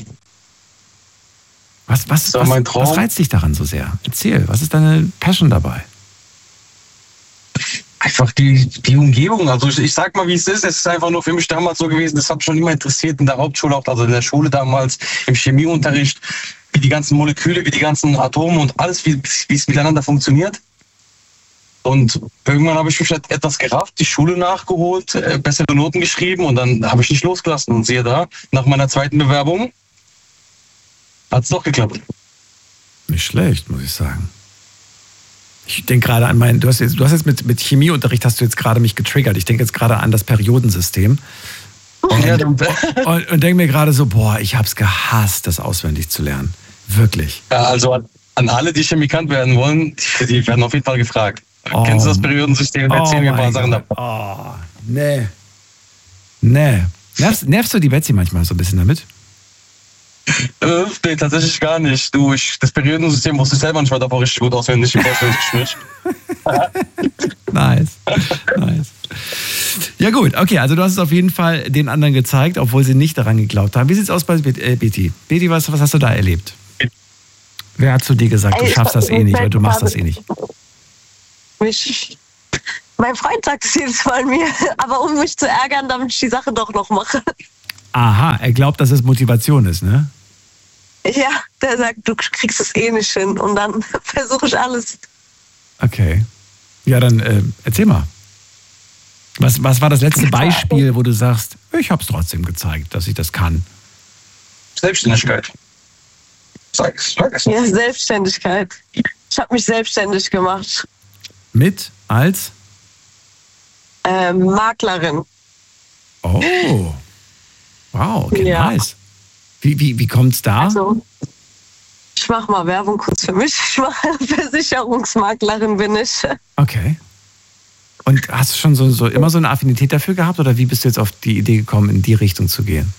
Was, was, Das war was, mein Traum. was reizt dich daran so sehr? Erzähl, was ist deine Passion dabei? Einfach die, die Umgebung. Also ich, ich sag mal, wie es ist. Es ist einfach nur für mich damals so gewesen, das hat mich schon immer interessiert in der Hauptschule, auch also in der Schule damals, im Chemieunterricht, wie die ganzen Moleküle, wie die ganzen Atome und alles, wie, wie es miteinander funktioniert. Und irgendwann habe ich mich halt etwas gerafft, die Schule nachgeholt, äh, bessere Noten geschrieben und dann habe ich nicht losgelassen. Und siehe da, nach meiner zweiten Bewerbung hat es doch geklappt. Nicht schlecht, muss ich sagen. Ich denke gerade an meinen, du hast jetzt, du hast jetzt mit, mit Chemieunterricht hast du jetzt gerade mich getriggert. Ich denke jetzt gerade an das Periodensystem. Und, Ja, und, und denke mir gerade so, boah, ich habe es gehasst, das auswendig zu lernen. Wirklich. Ja, also an, an alle, die Chemikant werden wollen, die, die werden auf jeden Fall gefragt. Oh. Kennst du das Periodensystem? Erzähl mir ein paar mein Sachen Gott. davon. Oh, nee. Nee. Nervst, nervst du die Betsy manchmal so ein bisschen damit? Äh, nee, tatsächlich gar nicht. Du, ich, das Periodensystem wusste ich selber nicht, weil da war richtig gut auswendig im Vorstellungsgespräch. Nice. Nice. Ja gut, okay, also du hast es auf jeden Fall den anderen gezeigt, obwohl sie nicht daran geglaubt haben. Wie sieht's aus bei äh, Betty? Betty, was, was hast du da erlebt? Wer hat zu dir gesagt, du Ey, schaffst das eh nicht, oder du machst das eh nicht? Mich, mein Freund sagt es jedes Mal mir, aber um mich zu ärgern, damit ich die Sache doch noch mache. Aha, er glaubt, dass es Motivation ist, ne? Ja, der sagt, du kriegst es eh nicht hin. Und dann versuche ich alles. Okay. Ja, dann äh, erzähl mal. Was, was war das letzte Beispiel, wo du sagst, ich habe es trotzdem gezeigt, dass ich das kann? Selbstständigkeit. Sag es, sag es. Ja, Selbstständigkeit. Ich habe mich selbstständig gemacht. Mit als? Ähm, Maklerin. Oh. Wow, okay, Ja. nice. Wie, wie, wie kommt's da? Also, ich mache mal Werbung kurz für mich. Ich mache Versicherungsmaklerin, bin ich. Okay. Und hast du schon so, so immer so eine Affinität dafür gehabt oder wie bist du jetzt auf die Idee gekommen, in die Richtung zu gehen?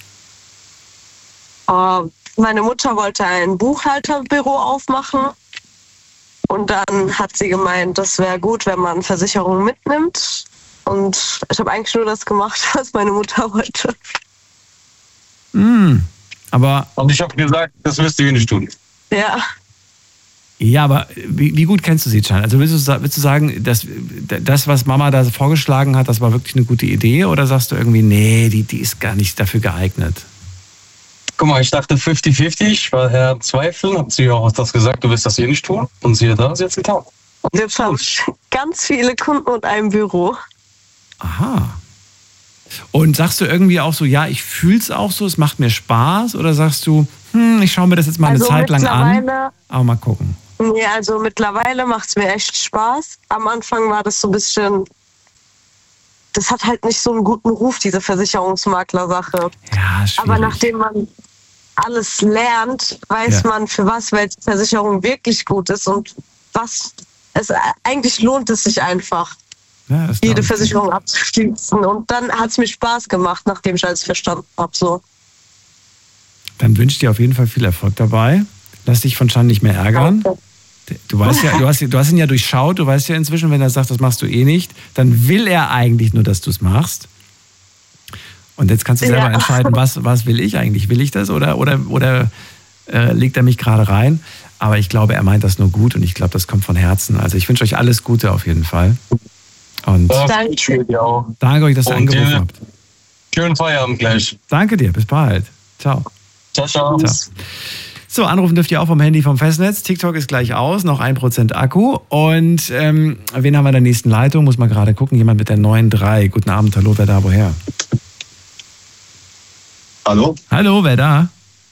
Uh, meine Mutter wollte ein Buchhalterbüro aufmachen und dann hat sie gemeint, das wäre gut, wenn man Versicherungen mitnimmt. Und ich habe eigentlich nur das gemacht, was meine Mutter wollte. Mm, aber Und ich habe gesagt, das wirst du eh nicht tun. Ja. ja, aber wie, wie gut kennst du sie, Can? Also willst du, sa- willst du sagen, dass das, was Mama da vorgeschlagen hat, das war wirklich eine gute Idee? Oder sagst du irgendwie, nee, die, die ist gar nicht dafür geeignet? Guck mal, ich dachte fünfzig fünfzig, ich war Herr Zweifel, hab sie auch das gesagt, du wirst das eh nicht tun. Und siehe da, sie hat's getan. Und jetzt habe ich ganz viele Kunden und ein Büro. Aha. Und sagst du irgendwie auch so, ja, ich fühl's auch so, es macht mir Spaß? Oder sagst du, hm, ich schaue mir das jetzt mal Also eine Zeit lang an, mittlerweile- aber mal gucken. Nee, also mittlerweile macht es mir echt Spaß. Am Anfang war das so ein bisschen, das hat halt nicht so einen guten Ruf, diese Versicherungsmakler-Sache. Ja, schwierig. Aber nachdem man alles lernt, weiß Ja. man, für was welche Versicherung wirklich gut ist und was es eigentlich lohnt es sich einfach, ja, das glaub jede ich. Versicherung abzuschließen. Und dann hat es mir Spaß gemacht, nachdem ich alles verstanden habe. So. Dann wünsche ich dir auf jeden Fall viel Erfolg dabei. Lass dich von Can nicht mehr ärgern. Du weißt ja, du hast, du hast ihn ja durchschaut, du weißt ja inzwischen, wenn er sagt, das machst du eh nicht, dann will er eigentlich nur, dass du es machst. Und jetzt kannst du selber Ja. entscheiden, was, was will ich eigentlich? Will ich das oder, oder, oder äh, legt er mich gerade rein? Aber ich glaube, er meint das nur gut und ich glaube, das kommt von Herzen. Also ich wünsche euch alles Gute auf jeden Fall. Und Ja, Danke. ich will dir auch. danke euch, dass ihr Und angerufen dir- habt. Schönen Feierabend gleich. Danke dir, bis bald. Ciao. Ciao, ciao. Ciao. So, anrufen dürft ihr auch vom Handy vom Festnetz. TikTok ist gleich aus, noch ein Prozent Akku. Und ähm, wen haben wir in der nächsten Leitung? Muss man gerade gucken. Jemand mit der neun drei. Guten Abend, hallo, wer da, woher? Hallo? Hallo, wer da?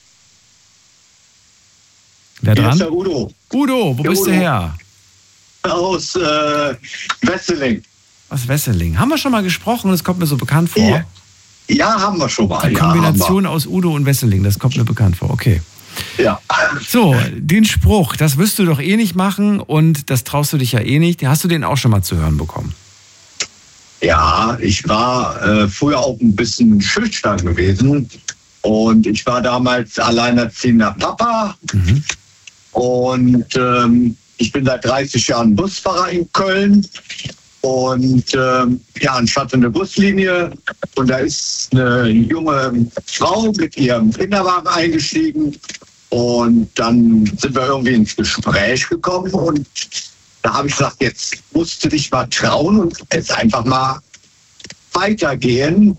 Wer Hier ist dran? der Udo Udo, wo Der bist du Udo. her? aus äh, Wesseling. Aus Wesseling. Haben wir schon mal gesprochen? Das kommt mir so bekannt vor. Ja, ja, haben wir schon mal. Die Ja, Kombination aus Udo und Wesseling, das kommt mir bekannt vor. Okay. haben wir. Ja. So, den Spruch, das wirst du doch eh nicht machen und das traust du dich ja eh nicht. Hast du den auch schon mal zu hören bekommen? Ja, ich war äh, früher auch ein bisschen schüchtern gewesen. Und ich war damals alleinerziehender Papa. Mhm. Und ähm, ich bin seit dreißig Jahren Busfahrer in Köln. Und ähm, ja, ich hatte eine Buslinie. Und da ist eine junge Frau mit ihrem Kinderwagen eingestiegen. Und dann sind wir irgendwie ins Gespräch gekommen. Und da habe ich gesagt, jetzt musst du dich mal trauen und jetzt einfach mal weitergehen.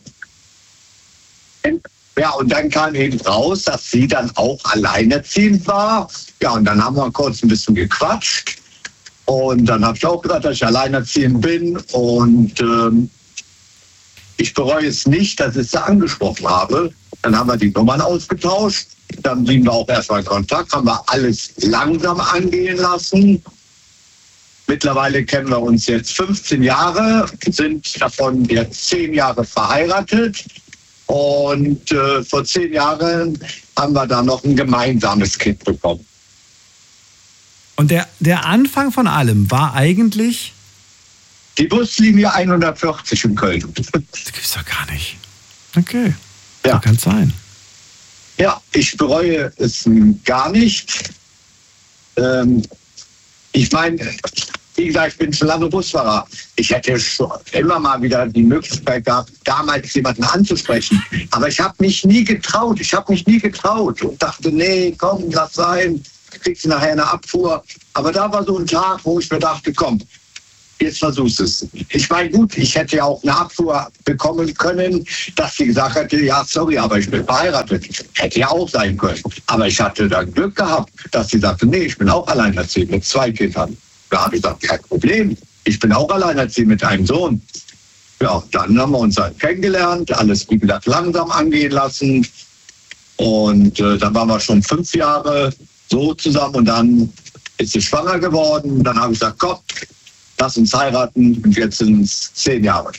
Ja, und dann kam eben raus, dass sie dann auch alleinerziehend war. Ja, und dann haben wir kurz ein bisschen gequatscht. Und dann habe ich auch gesagt, dass ich alleinerziehend bin. Und ähm, ich bereue es nicht, dass ich sie angesprochen habe. Dann haben wir die Nummern ausgetauscht. Dann blieben wir auch erstmal in Kontakt, haben wir alles langsam angehen lassen. Mittlerweile kennen wir uns jetzt fünfzehn Jahre, sind davon jetzt zehn Jahre verheiratet. Und äh, vor zehn Jahren haben wir dann noch ein gemeinsames Kind bekommen. Und der, der Anfang von allem war eigentlich... Die Buslinie hundertvierzig in Köln. Das gibt's doch gar nicht. Okay. Ja. So kann es sein. Ja, ich bereue es gar nicht. Ähm, ich meine, wie gesagt, ich bin schon lange Busfahrer. Ich hätte schon immer mal wieder die Möglichkeit gehabt, damals jemanden anzusprechen. Aber ich habe mich nie getraut. Ich habe mich nie getraut und dachte, nee, komm, lass sein. Kriegst du nachher eine Abfuhr. Aber da war so ein Tag, wo ich mir dachte, komm, jetzt versuchst du es. Ich meine, gut, ich hätte ja auch eine Abfuhr bekommen können, dass sie gesagt hätte, ja, sorry, aber ich bin verheiratet. Hätte ja auch sein können. Aber ich hatte dann Glück gehabt, dass sie sagte, nee, ich bin auch alleinerziehend mit zwei Kindern. Da habe ich gesagt, kein Problem. Ich bin auch alleinerziehend mit einem Sohn. Ja, dann haben wir uns halt kennengelernt, alles, wie gesagt, langsam angehen lassen. Und äh, dann waren wir schon fünf Jahre so zusammen und dann ist sie schwanger geworden. Dann habe ich gesagt, komm, lass uns heiraten und jetzt sind es zehn Jahre.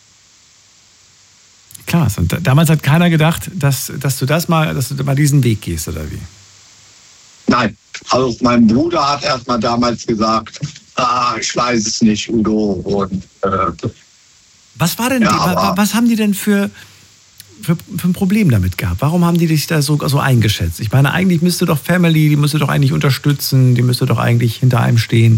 Krass. Und damals hat keiner gedacht, dass, dass du das mal, dass du mal diesen Weg gehst, oder wie? Nein. Also mein Bruder hat erst mal damals gesagt, ah, ich weiß es nicht, Udo. Und, äh, was war denn, ja, die, aber, was haben die denn für, für, für ein Problem damit gehabt? Warum haben die dich da so, so eingeschätzt? Ich meine, eigentlich müsste doch Family, die müsste doch eigentlich unterstützen, die müsste doch eigentlich hinter einem stehen.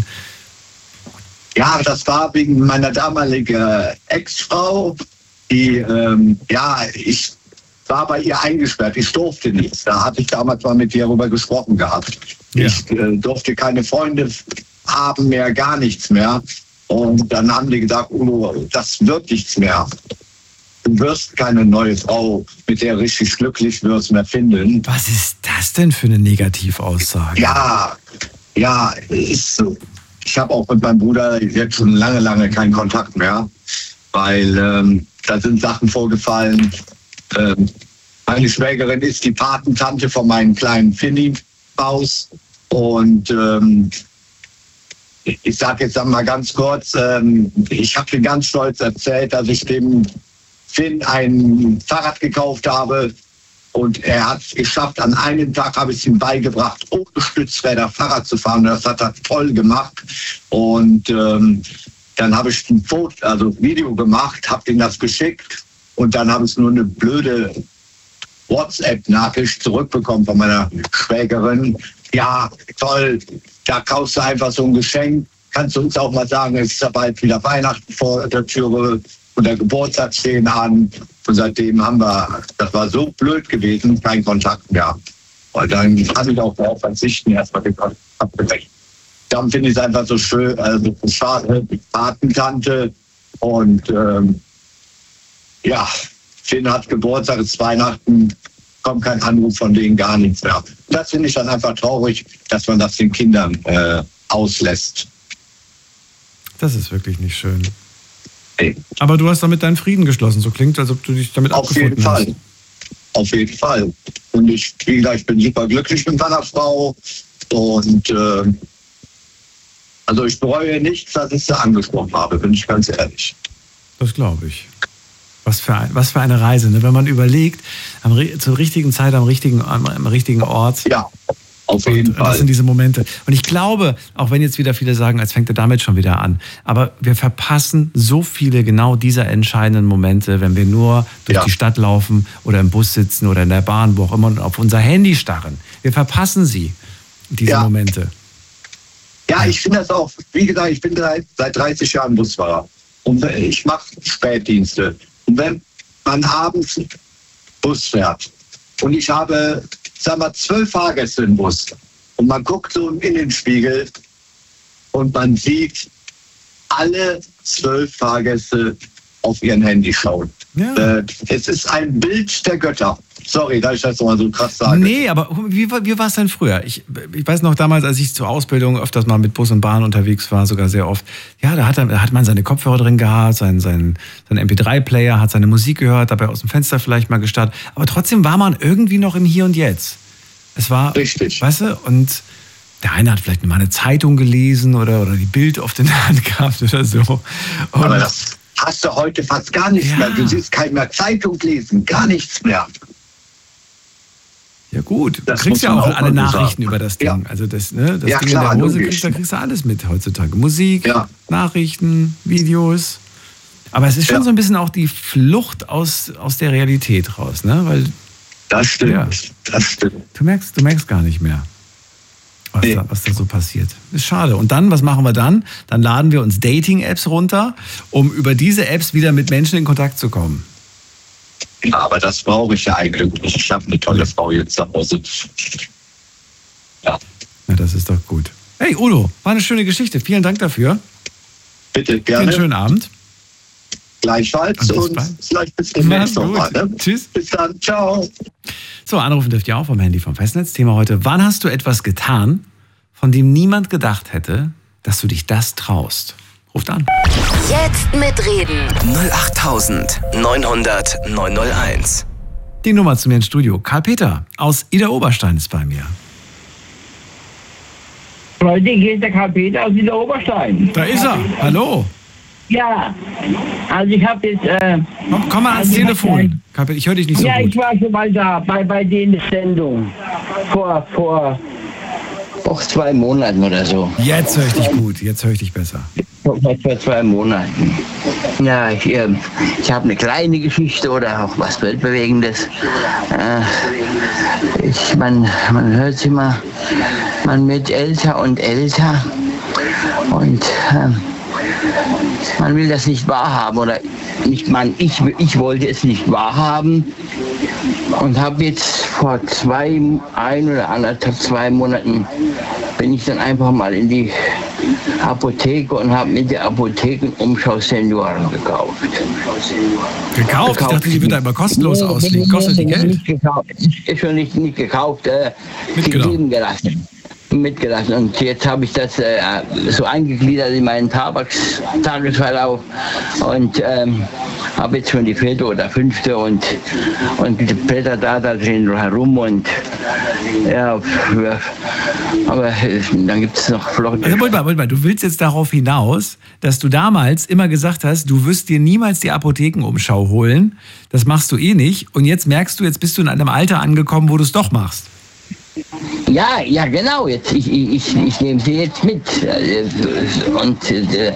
Ja, das war wegen meiner damaligen Ex-Frau, die, ähm, ja, ich war bei ihr eingesperrt, ich durfte nichts. Da hatte ich damals mal mit ihr darüber gesprochen gehabt. Ja. Ich äh, durfte keine Freunde haben mehr, gar nichts mehr. Und dann haben die gesagt, Udo, das wird nichts mehr. Du wirst keine neue Frau, mit der richtig glücklich wirst, mehr finden. Was ist das denn für eine Negativaussage? Ja, ja, ist so. Ich habe auch mit meinem Bruder jetzt schon lange, lange keinen Kontakt mehr, weil ähm, da sind Sachen vorgefallen. Ähm, meine Schwägerin ist die Patentante von meinem kleinen Finny-Haus. Und ähm, ich sage jetzt mal ganz kurz, ähm, ich habe dir ganz stolz erzählt, dass ich dem Finn ein Fahrrad gekauft habe. Und er hat es geschafft, an einem Tag habe ich es ihm beigebracht, ohne Stützräder Fahrrad zu fahren. Das hat er toll gemacht. Und ähm, dann habe ich ein Foto, also ein Video gemacht, habe ihm das geschickt. Und dann habe ich nur eine blöde WhatsApp-Nachricht zurückbekommen von meiner Schwägerin. Ja, toll, da kaufst du einfach so ein Geschenk. Kannst du uns auch mal sagen, es ist ja bald wieder Weihnachten vor der Türe und der Geburtstag stehen an. Und seitdem haben wir, das war so blöd gewesen, kein Kontakt mehr. Und dann habe ich auch darauf verzichten, erstmal den Kontakt abgeweckt. Dann finde ich es einfach so schön, also schade, die Patentante. Und ähm, ja, Finn hat Geburtstag, ist Weihnachten, kommt kein Anruf von denen, gar nichts mehr. Das finde ich dann einfach traurig, dass man das den Kindern äh, auslässt. Das ist wirklich nicht schön. Hey. Aber du hast damit deinen Frieden geschlossen. So klingt, als ob du dich damit Auf abgefunden jeden hast. Fall. Auf jeden Fall. Und ich, wie gesagt, ich bin super glücklich mit meiner Frau. Und äh, also ich bereue nichts, dass ich sie angesprochen habe, bin ich ganz ehrlich. Das glaube ich. Was für, ein, was für eine Reise, ne? Wenn man überlegt, am, zur richtigen Zeit, am richtigen, am, am richtigen Ort. Ja, auf jeden und, Fall. Das sind diese Momente. Und ich glaube, auch wenn jetzt wieder viele sagen, als fängt er damit schon wieder an, aber wir verpassen so viele genau dieser entscheidenden Momente, wenn wir nur durch ja. die Stadt laufen oder im Bus sitzen oder in der Bahn, wo auch immer, und auf unser Handy starren. Wir verpassen sie, diese ja. Momente. Ja, ich finde das auch, wie gesagt, ich bin seit dreißig Jahren Busfahrer. Und ich mache Spätdienste. Und wenn man abends Bus fährt und ich habe, sagen wir, zwölf Fahrgäste im Bus und man guckt so in den Spiegel und man sieht alle zwölf Fahrgäste auf ihren Handy schauen. Ja. Äh, es ist ein Bild der Götter. Sorry, dass ich das mal so krass sage. Nee, aber wie, wie war es denn früher? Ich, ich weiß noch damals, als ich zur Ausbildung öfters mal mit Bus und Bahn unterwegs war, sogar sehr oft. Ja, da hat, da hat man seine Kopfhörer drin gehabt, seinen, seinen, seinen M P drei Player, hat seine Musik gehört, dabei aus dem Fenster vielleicht mal gestartet. Aber trotzdem war man irgendwie noch im Hier und Jetzt. Es war, richtig. Weißt du, und der eine hat vielleicht mal eine Zeitung gelesen oder, oder die Bild auf der Hand gehabt oder so. Und aber das hast du heute fast gar nichts ja. mehr. Du siehst keinen mehr Zeitung lesen, gar nichts mehr. Ja gut, du kriegst ja auch, auch alle Nachrichten sagen. Über das Ding. Ja. Also das, ne, das ja, Ding klar, in der Hose kriegst, da kriegst du alles mit heutzutage. Musik, ja. Nachrichten, Videos. Aber es ist schon ja. so ein bisschen auch die Flucht aus, aus der Realität raus, ne? Weil Das stimmt, Ja. das stimmt. Du merkst, du merkst gar nicht mehr, was, Nee. da, was da so passiert. Ist schade. Und dann, was machen wir dann? Dann laden wir uns Dating-Apps runter, um über diese Apps wieder mit Menschen in Kontakt zu kommen. Ja, aber das brauche ich ja eigentlich nicht. Ich habe eine tolle Frau jetzt zu Hause. Ja, Na, das ist doch gut. Hey, Udo, war eine schöne Geschichte. Vielen Dank dafür. bitte, Dir einen gerne. schönen Abend. Gleichfalls Und bis und bald. vielleicht bis demnächst Mach's nochmal. gut. Ne? Tschüss. Bis dann, ciao. So, anrufen dürft ihr auch vom Handy vom Festnetz. Thema heute: Wann hast du etwas getan, von dem niemand gedacht hätte, dass du dich das traust? Ruft an. Jetzt mitreden. null acht neun hundert neun null eins. Die Nummer zu mir ins Studio. Karl-Peter aus Ida Oberstein ist bei mir. Heute geht der Karl-Peter aus Ida Oberstein. Da ist er. Hallo. Ja, also ich habe jetzt... Äh, Komm, komm mal ans also Telefon. Karl-Peter, ich höre dich nicht so ja, gut. ich war schon mal da, bei, bei denen Sendung. Vor, vor auch zwei Monaten oder so. Jetzt höre ich dich gut. Jetzt höre ich dich besser. Vor, vor zwei Monaten. Ja, ich, äh, ich habe eine kleine Geschichte oder auch was Weltbewegendes. Äh, ich, man, man hört immer, man wird älter und älter und äh, man will das nicht wahrhaben oder nicht man, ich, ich wollte es nicht wahrhaben und habe jetzt vor zwei, ein oder anderthalb, zwei Monaten bin ich dann einfach mal in die Apotheke und habe mit der Apotheken Umschau Senioren gekauft. Gekauft? Ich dachte, die wird da immer kostenlos Nee, ausliegen. nee, Kostet die nee, Geld? Nicht gekauft. Ist schon nicht, nicht gekauft, äh, Mitgenommen. gegeben gelassen. Mitgelassen. Und jetzt habe ich das äh, so eingegliedert in meinen Tabaks Tagesverlauf und ähm, habe jetzt schon die vierte oder fünfte und, und blätter da, da drin herum und ja, aber äh, dann gibt es noch Flotte. Also, Moment mal, Moment mal, du willst jetzt darauf hinaus, dass du damals immer gesagt hast, du wirst dir niemals die Apothekenumschau holen. Das machst du eh nicht. Und jetzt merkst du, jetzt bist du in einem Alter angekommen, wo du es doch machst. Ja, ja, genau. Jetzt, ich, ich, ich nehme sie jetzt mit. Und äh, äh,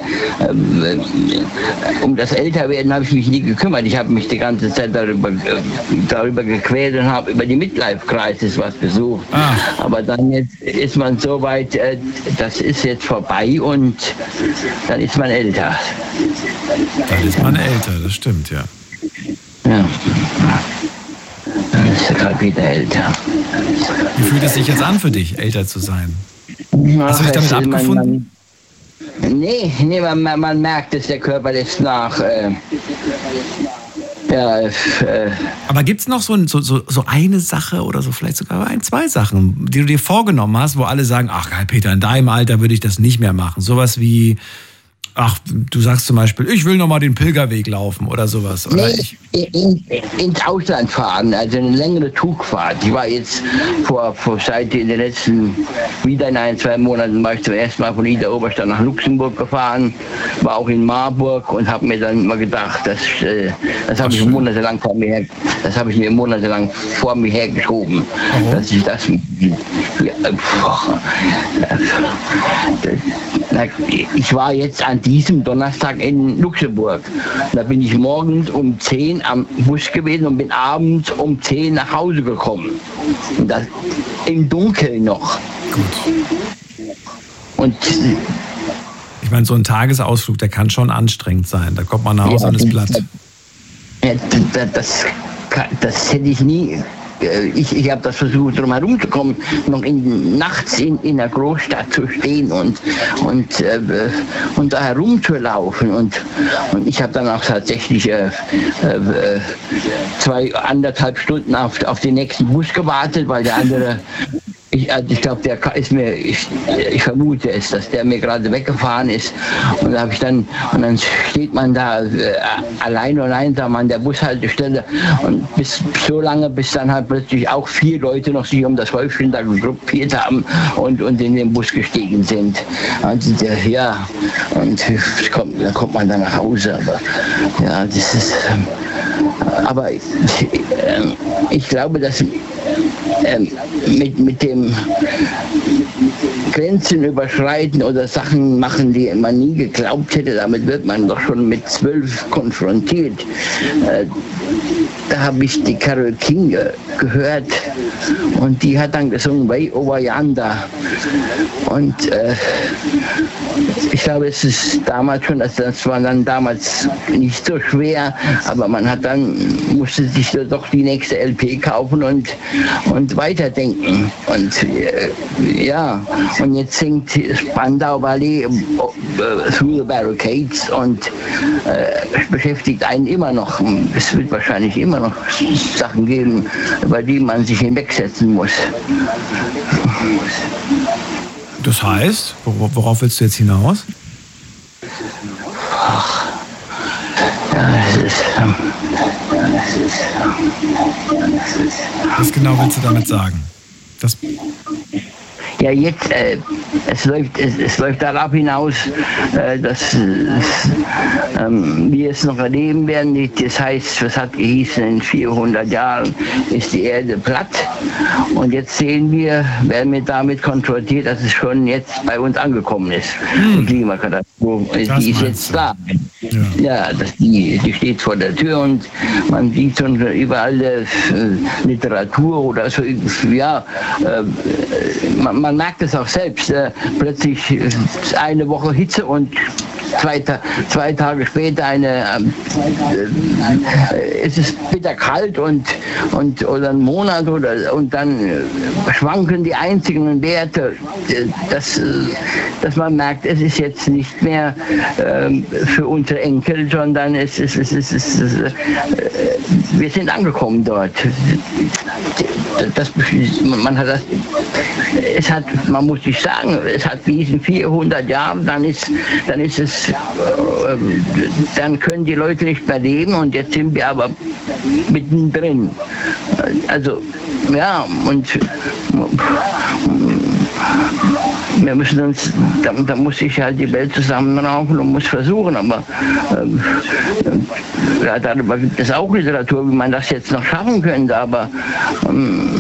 um das Älterwerden habe ich mich nie gekümmert. Ich habe mich die ganze Zeit darüber, darüber gequält und habe über die Midlife-Crisis was besucht. Ah. Aber dann jetzt ist man so weit, äh, das ist jetzt vorbei und dann ist man älter. Dann ist man älter, das stimmt, ja. Ja. Dann ist der Karl-Peter älter. Wie fühlt es sich jetzt an für dich, älter zu sein? Hast du dich Ach, damit es- man- abgefunden? Man, nee, nee man, man, man merkt es, der Körper lässt nach. Äh, ja, äh, Aber gibt es noch so, ein- so, so, so eine Sache oder so vielleicht sogar ein, zwei Sachen, die du dir vorgenommen hast, wo alle sagen, ach Karl-Peter, in deinem Alter würde ich das nicht mehr machen. Sowas wie, ach, du sagst zum Beispiel, ich will noch mal den Pilgerweg laufen oder sowas. Oder nee, ich, in, ins Ausland fahren, also eine längere Zugfahrt. Ich war jetzt vor, vor seit in den letzten, wieder in ein, zwei Monaten, war ich zum ersten Mal von Ida Oberstein nach Luxemburg gefahren, war auch in Marburg und habe mir dann immer gedacht, das, äh, das habe ich monatelang vor mir her, das habe ich mir monatelang vor mir hergeschoben, Warum? dass ich das, ja, boah, das, na, ich war jetzt an diesem Donnerstag in Luxemburg. Da bin ich morgens um zehn am Bus gewesen und bin abends um zehn nach Hause gekommen. Und das im Dunkeln noch. gut. Und Ich meine, so ein Tagesausflug, der kann schon anstrengend sein. Da kommt man nach Hause Ja, und ist das- platt. ja, das, das, das hätte ich nie. Ich, ich habe das versucht, drum herum zu kommen, noch in, nachts in, in der Großstadt zu stehen und, und, äh, und da herumzulaufen. Und, und ich habe dann auch tatsächlich äh, äh, zwei, anderthalb Stunden auf, auf den nächsten Bus gewartet, weil der andere, ich, also ich glaube, der ist mir, ich, ich vermute es, dass der mir gerade weggefahren ist. Und da habe ich dann, und dann steht man da äh, allein und einsam an der Bushaltestelle und bis so lange, bis dann halt plötzlich auch vier Leute noch sich um das Häufchen da gruppiert haben und, und in den Bus gestiegen sind. Und der, ja, und kommt, dann kommt man dann nach Hause. Aber ja, das ist, ähm, aber ich, ähm, ich glaube, dass ähm, mit, mit dem Grenzen überschreiten oder Sachen machen, die man nie geglaubt hätte, damit wird man doch schon mit zwölf konfrontiert. Äh, da habe ich die Carole King äh, gehört und die hat dann gesungen Way Over Yonder. Und äh, ich glaube, es ist damals schon, also das war dann damals nicht so schwer, aber man hat dann, musste sich doch die nächste L P kaufen und, und weiterdenken. Und äh, ja, und jetzt singt Spandau Ballet äh, Through the Barricades und äh, beschäftigt einen immer noch. Es wird wahrscheinlich immer noch Sachen geben, über die man sich hinwegsetzen muss. Das heißt, worauf willst du jetzt hinaus? Ach, ja, es ist, ähm, es ist, ähm, es ist, Was genau willst du damit sagen? Das ja, jetzt, äh, es, läuft, es, es läuft darauf hinaus, äh, dass äh, ähm, wir es noch erleben werden. Das heißt, was hat gehießen, in vierhundert Jahren ist die Erde platt. Und jetzt sehen wir, werden wir damit konfrontiert, dass es schon jetzt bei uns angekommen ist. Hm. Die Klimakatastrophe, das die ist jetzt da. Ja, ja das, die, die steht vor der Tür und man sieht schon überall äh, Literatur oder so, ja, äh, man, man merkt es auch selbst. Äh, plötzlich eine Woche Hitze und zwei, zwei Tage später eine, äh, es ist bitter kalt und, und oder ein Monat oder und dann äh, schwanken die einzigen Werte, dass, dass man merkt, es ist jetzt nicht mehr äh, für unsere Enkel, sondern es ist, es ist, es ist äh, wir sind angekommen dort. Das, man hat das, es hat, man muss sich sagen, es hat diesen vierhundert Jahren, dann ist, dann ist es, äh, dann können die Leute nicht mehr leben und jetzt sind wir aber mittendrin. Also, ja, und wir müssen uns, da, da muss sich halt die Welt zusammenraufen und muss versuchen, aber ähm, ja, darüber gibt es auch Literatur, wie man das jetzt noch schaffen könnte, aber ähm,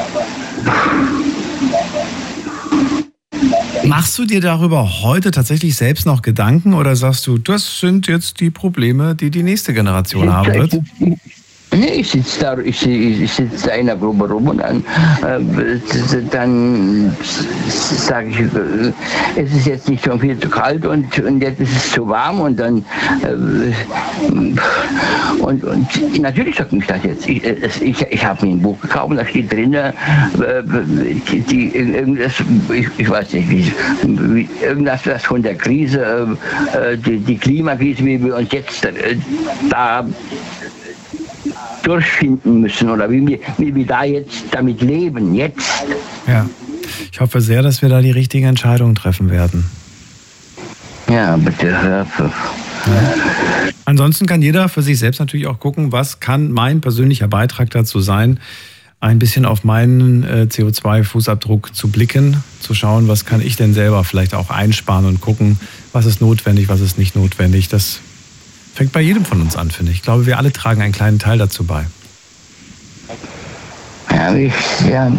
Machst du dir darüber heute tatsächlich selbst noch Gedanken oder sagst du, das sind jetzt die Probleme, die die nächste Generation haben wird? Nee, ich sitze da, ich, ich sitze da in der Gruppe rum und dann, äh, dann sage ich, äh, es ist jetzt nicht schon viel zu kalt und, und jetzt ist es zu warm und dann äh, und, und natürlich sagt mich das jetzt. Ich, ich, ich habe mir ein Buch gekauft und da steht drin, äh, die, die, irgendwas, ich, ich weiß nicht, wie, wie, irgendwas was von der Krise, äh, die, die Klimakrise, wie wir uns jetzt äh, da durchfinden müssen oder wie wir, wie wir da jetzt damit leben, jetzt. Ja, ich hoffe sehr, dass wir da die richtigen Entscheidungen treffen werden. Ja, bitte. Ja. Ansonsten kann jeder für sich selbst natürlich auch gucken, was kann mein persönlicher Beitrag dazu sein, ein bisschen auf meinen äh, C O zwei Fußabdruck zu blicken, zu schauen, was kann ich denn selber vielleicht auch einsparen und gucken, was ist notwendig, was ist nicht notwendig. Das fängt bei jedem von uns an, finde ich. Ich glaube, wir alle tragen einen kleinen Teil dazu bei. Ja, ich, ja.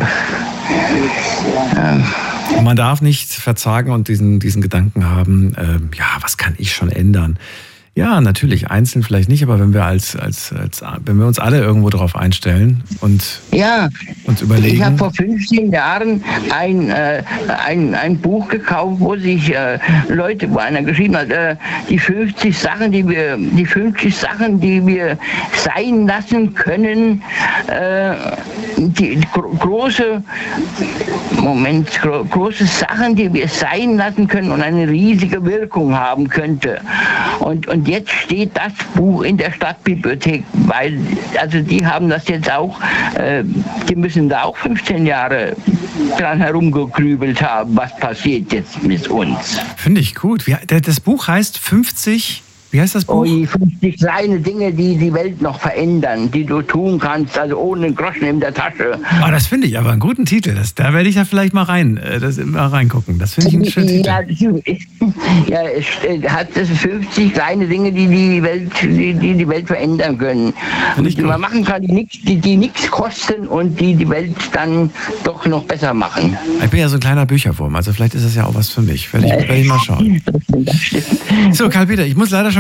ja. Und man darf nicht verzagen und diesen, diesen Gedanken haben, äh, ja, was kann ich schon ändern? Ja, natürlich, einzeln vielleicht nicht, aber wenn wir als, als, als wenn wir uns alle irgendwo darauf einstellen und ja, uns überlegen. Ich habe vor fünfzehn Jahren ein, äh, ein, ein Buch gekauft, wo sich äh, Leute, wo einer geschrieben hat, äh, die fünfzig Sachen, die wir, die fünfzig Sachen, die wir sein lassen können, äh, die, die gro- große Moment, gro- große Sachen, die wir sein lassen können und eine riesige Wirkung haben könnte. Und, und jetzt steht das Buch in der Stadtbibliothek, weil, also die haben das jetzt auch, äh, die müssen da auch fünfzehn Jahre dran herumgegrübelt haben, was passiert jetzt mit uns. Finde ich gut. Wie, das Buch heißt fünfzig, wie heißt das Buch? Oh, die fünfzig kleine Dinge, die die Welt noch verändern, die du tun kannst, also ohne einen Groschen in der Tasche. Oh, das finde ich aber einen guten Titel. Das, da werde ich ja vielleicht mal rein, das, mal reingucken. Das finde ich einen schönen Titel. Ja, ja, es hat das fünfzig kleine Dinge, die die Welt, die, die, die Welt verändern können. Und die man machen kann, die nichts die, die nichts kosten und die die Welt dann doch noch besser machen. Ich bin ja so ein kleiner Bücherwurm, also vielleicht ist das ja auch was für mich. Werde ich, werde ich mal schauen. So, Karl-Peter, ich muss leider schon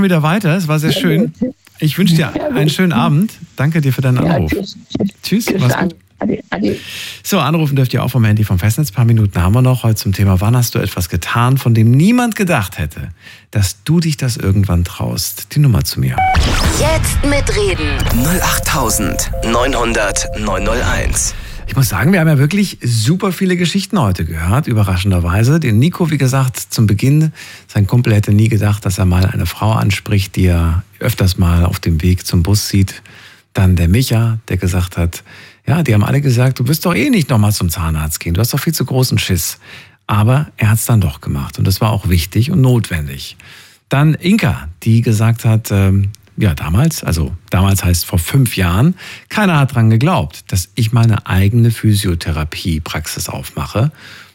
schon wieder weiter. Es war sehr schön. Ich wünsche dir einen schönen Abend. Danke dir für deinen Anruf. Ja, tschüss. Tschüss. Tschüss. Mach's gut. Ade, ade. So, anrufen dürft ihr auch vom Handy vom Festnetz. Ein paar Minuten haben wir noch heute zum Thema, wann hast du etwas getan, von dem niemand gedacht hätte, dass du dich das irgendwann traust. Die Nummer zu mir. Jetzt mitreden. null acht neun hundert neun null eins. Ich muss sagen, wir haben ja wirklich super viele Geschichten heute gehört, überraschenderweise. Den Nico, wie gesagt, zum Beginn, sein Kumpel hätte nie gedacht, dass er mal eine Frau anspricht, die er öfters mal auf dem Weg zum Bus sieht. Dann der Micha, der gesagt hat, ja, die haben alle gesagt, du wirst doch eh nicht nochmal zum Zahnarzt gehen, du hast doch viel zu großen Schiss. Aber er hat es dann doch gemacht und das war auch wichtig und notwendig. Dann Inka, die gesagt hat, ähm, ja, damals, also damals heißt vor fünf Jahren, keiner hat dran geglaubt, dass ich meine eigene Physiotherapie-Praxis aufmache.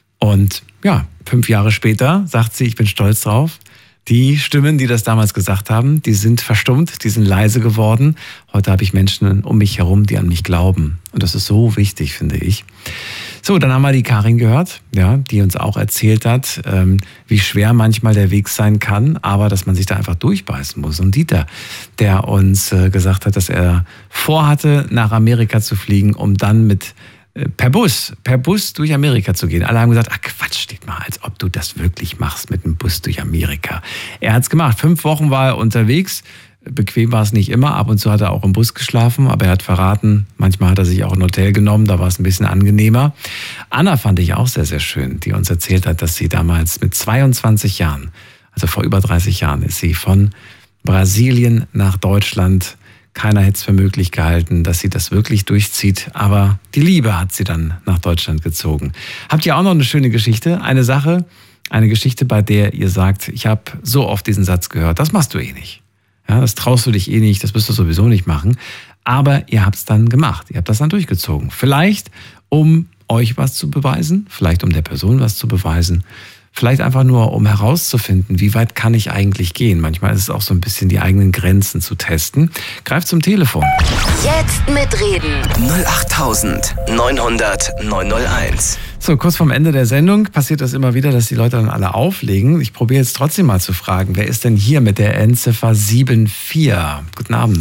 Und ja, fünf Jahre später sagt sie, ich bin stolz drauf. Die Stimmen, die das damals gesagt haben, die sind verstummt, die sind leise geworden. Heute habe ich Menschen um mich herum, die an mich glauben. Und das ist so wichtig, finde ich. So, dann haben wir die Karin gehört, ja, die uns auch erzählt hat, ähm, wie schwer manchmal der Weg sein kann, aber dass man sich da einfach durchbeißen muss. Und Dieter, der uns äh, gesagt hat, dass er vorhatte, nach Amerika zu fliegen, um dann mit äh, per Bus, per Bus durch Amerika zu gehen. Alle haben gesagt, ach Quatsch, steht mal, als ob du das wirklich machst mit dem Bus durch Amerika. Er hat es gemacht. Fünf Wochen war er unterwegs. Bequem war es nicht immer, ab und zu hat er auch im Bus geschlafen, aber er hat verraten, manchmal hat er sich auch ein Hotel genommen, da war es ein bisschen angenehmer. Anna fand ich auch sehr, sehr schön, die uns erzählt hat, dass sie damals mit zweiundzwanzig Jahren, also vor über dreißig Jahren, ist sie von Brasilien nach Deutschland. Keiner hätte es für möglich gehalten, dass sie das wirklich durchzieht, aber die Liebe hat sie dann nach Deutschland gezogen. Habt ihr auch noch eine schöne Geschichte? Eine Sache, eine Geschichte, bei der ihr sagt, ich habe so oft diesen Satz gehört, das machst du eh nicht. Ja, das traust du dich eh nicht, das wirst du sowieso nicht machen. Aber ihr habt es dann gemacht, ihr habt das dann durchgezogen. Vielleicht, um euch was zu beweisen, vielleicht um der Person was zu beweisen, vielleicht einfach nur, um herauszufinden, wie weit kann ich eigentlich gehen. Manchmal ist es auch so ein bisschen die eigenen Grenzen zu testen. Greift zum Telefon. Jetzt mitreden. null acht neun hundert neun null eins. So, kurz vorm Ende der Sendung passiert das immer wieder, dass die Leute dann alle auflegen. Ich probiere jetzt trotzdem mal zu fragen, wer ist denn hier mit der Endziffer sieben vier? Guten Abend.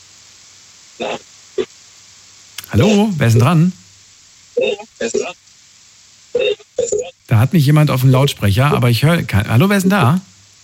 Hallo, wer ist denn dran? Da hat mich jemand auf den Lautsprecher, aber ich höre kein... Hallo, wer ist denn da?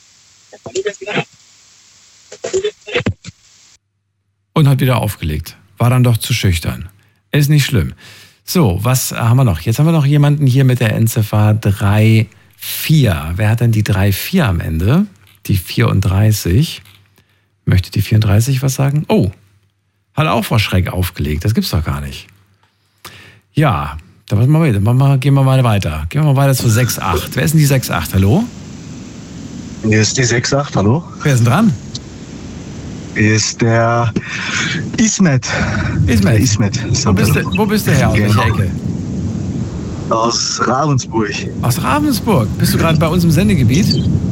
Und hat wieder aufgelegt. War dann doch zu schüchtern. Ist nicht schlimm. So, was haben wir noch? Jetzt haben wir noch jemanden hier mit der Endziffer drei vier. Wer hat denn die drei vier am Ende? Die vierunddreißig. Möchte die vierunddreißig was sagen? Oh, hat auch vor Schreck aufgelegt. Das gibt's doch gar nicht. Ja, da machen wir weiter. Machen wir, gehen wir mal weiter. Gehen wir mal weiter zu sechs acht. Wer ist denn die sechs acht? Hallo? Hier ist die sechs acht, hallo? Wer ist denn dran? Hier ist der Ismet. Ismet? Der Ismet. Wo bist, du, wo bist du her? Aus welcher Ecke? Aus Ravensburg. Aus Ravensburg? Bist du gerade bei uns im Sendegebiet?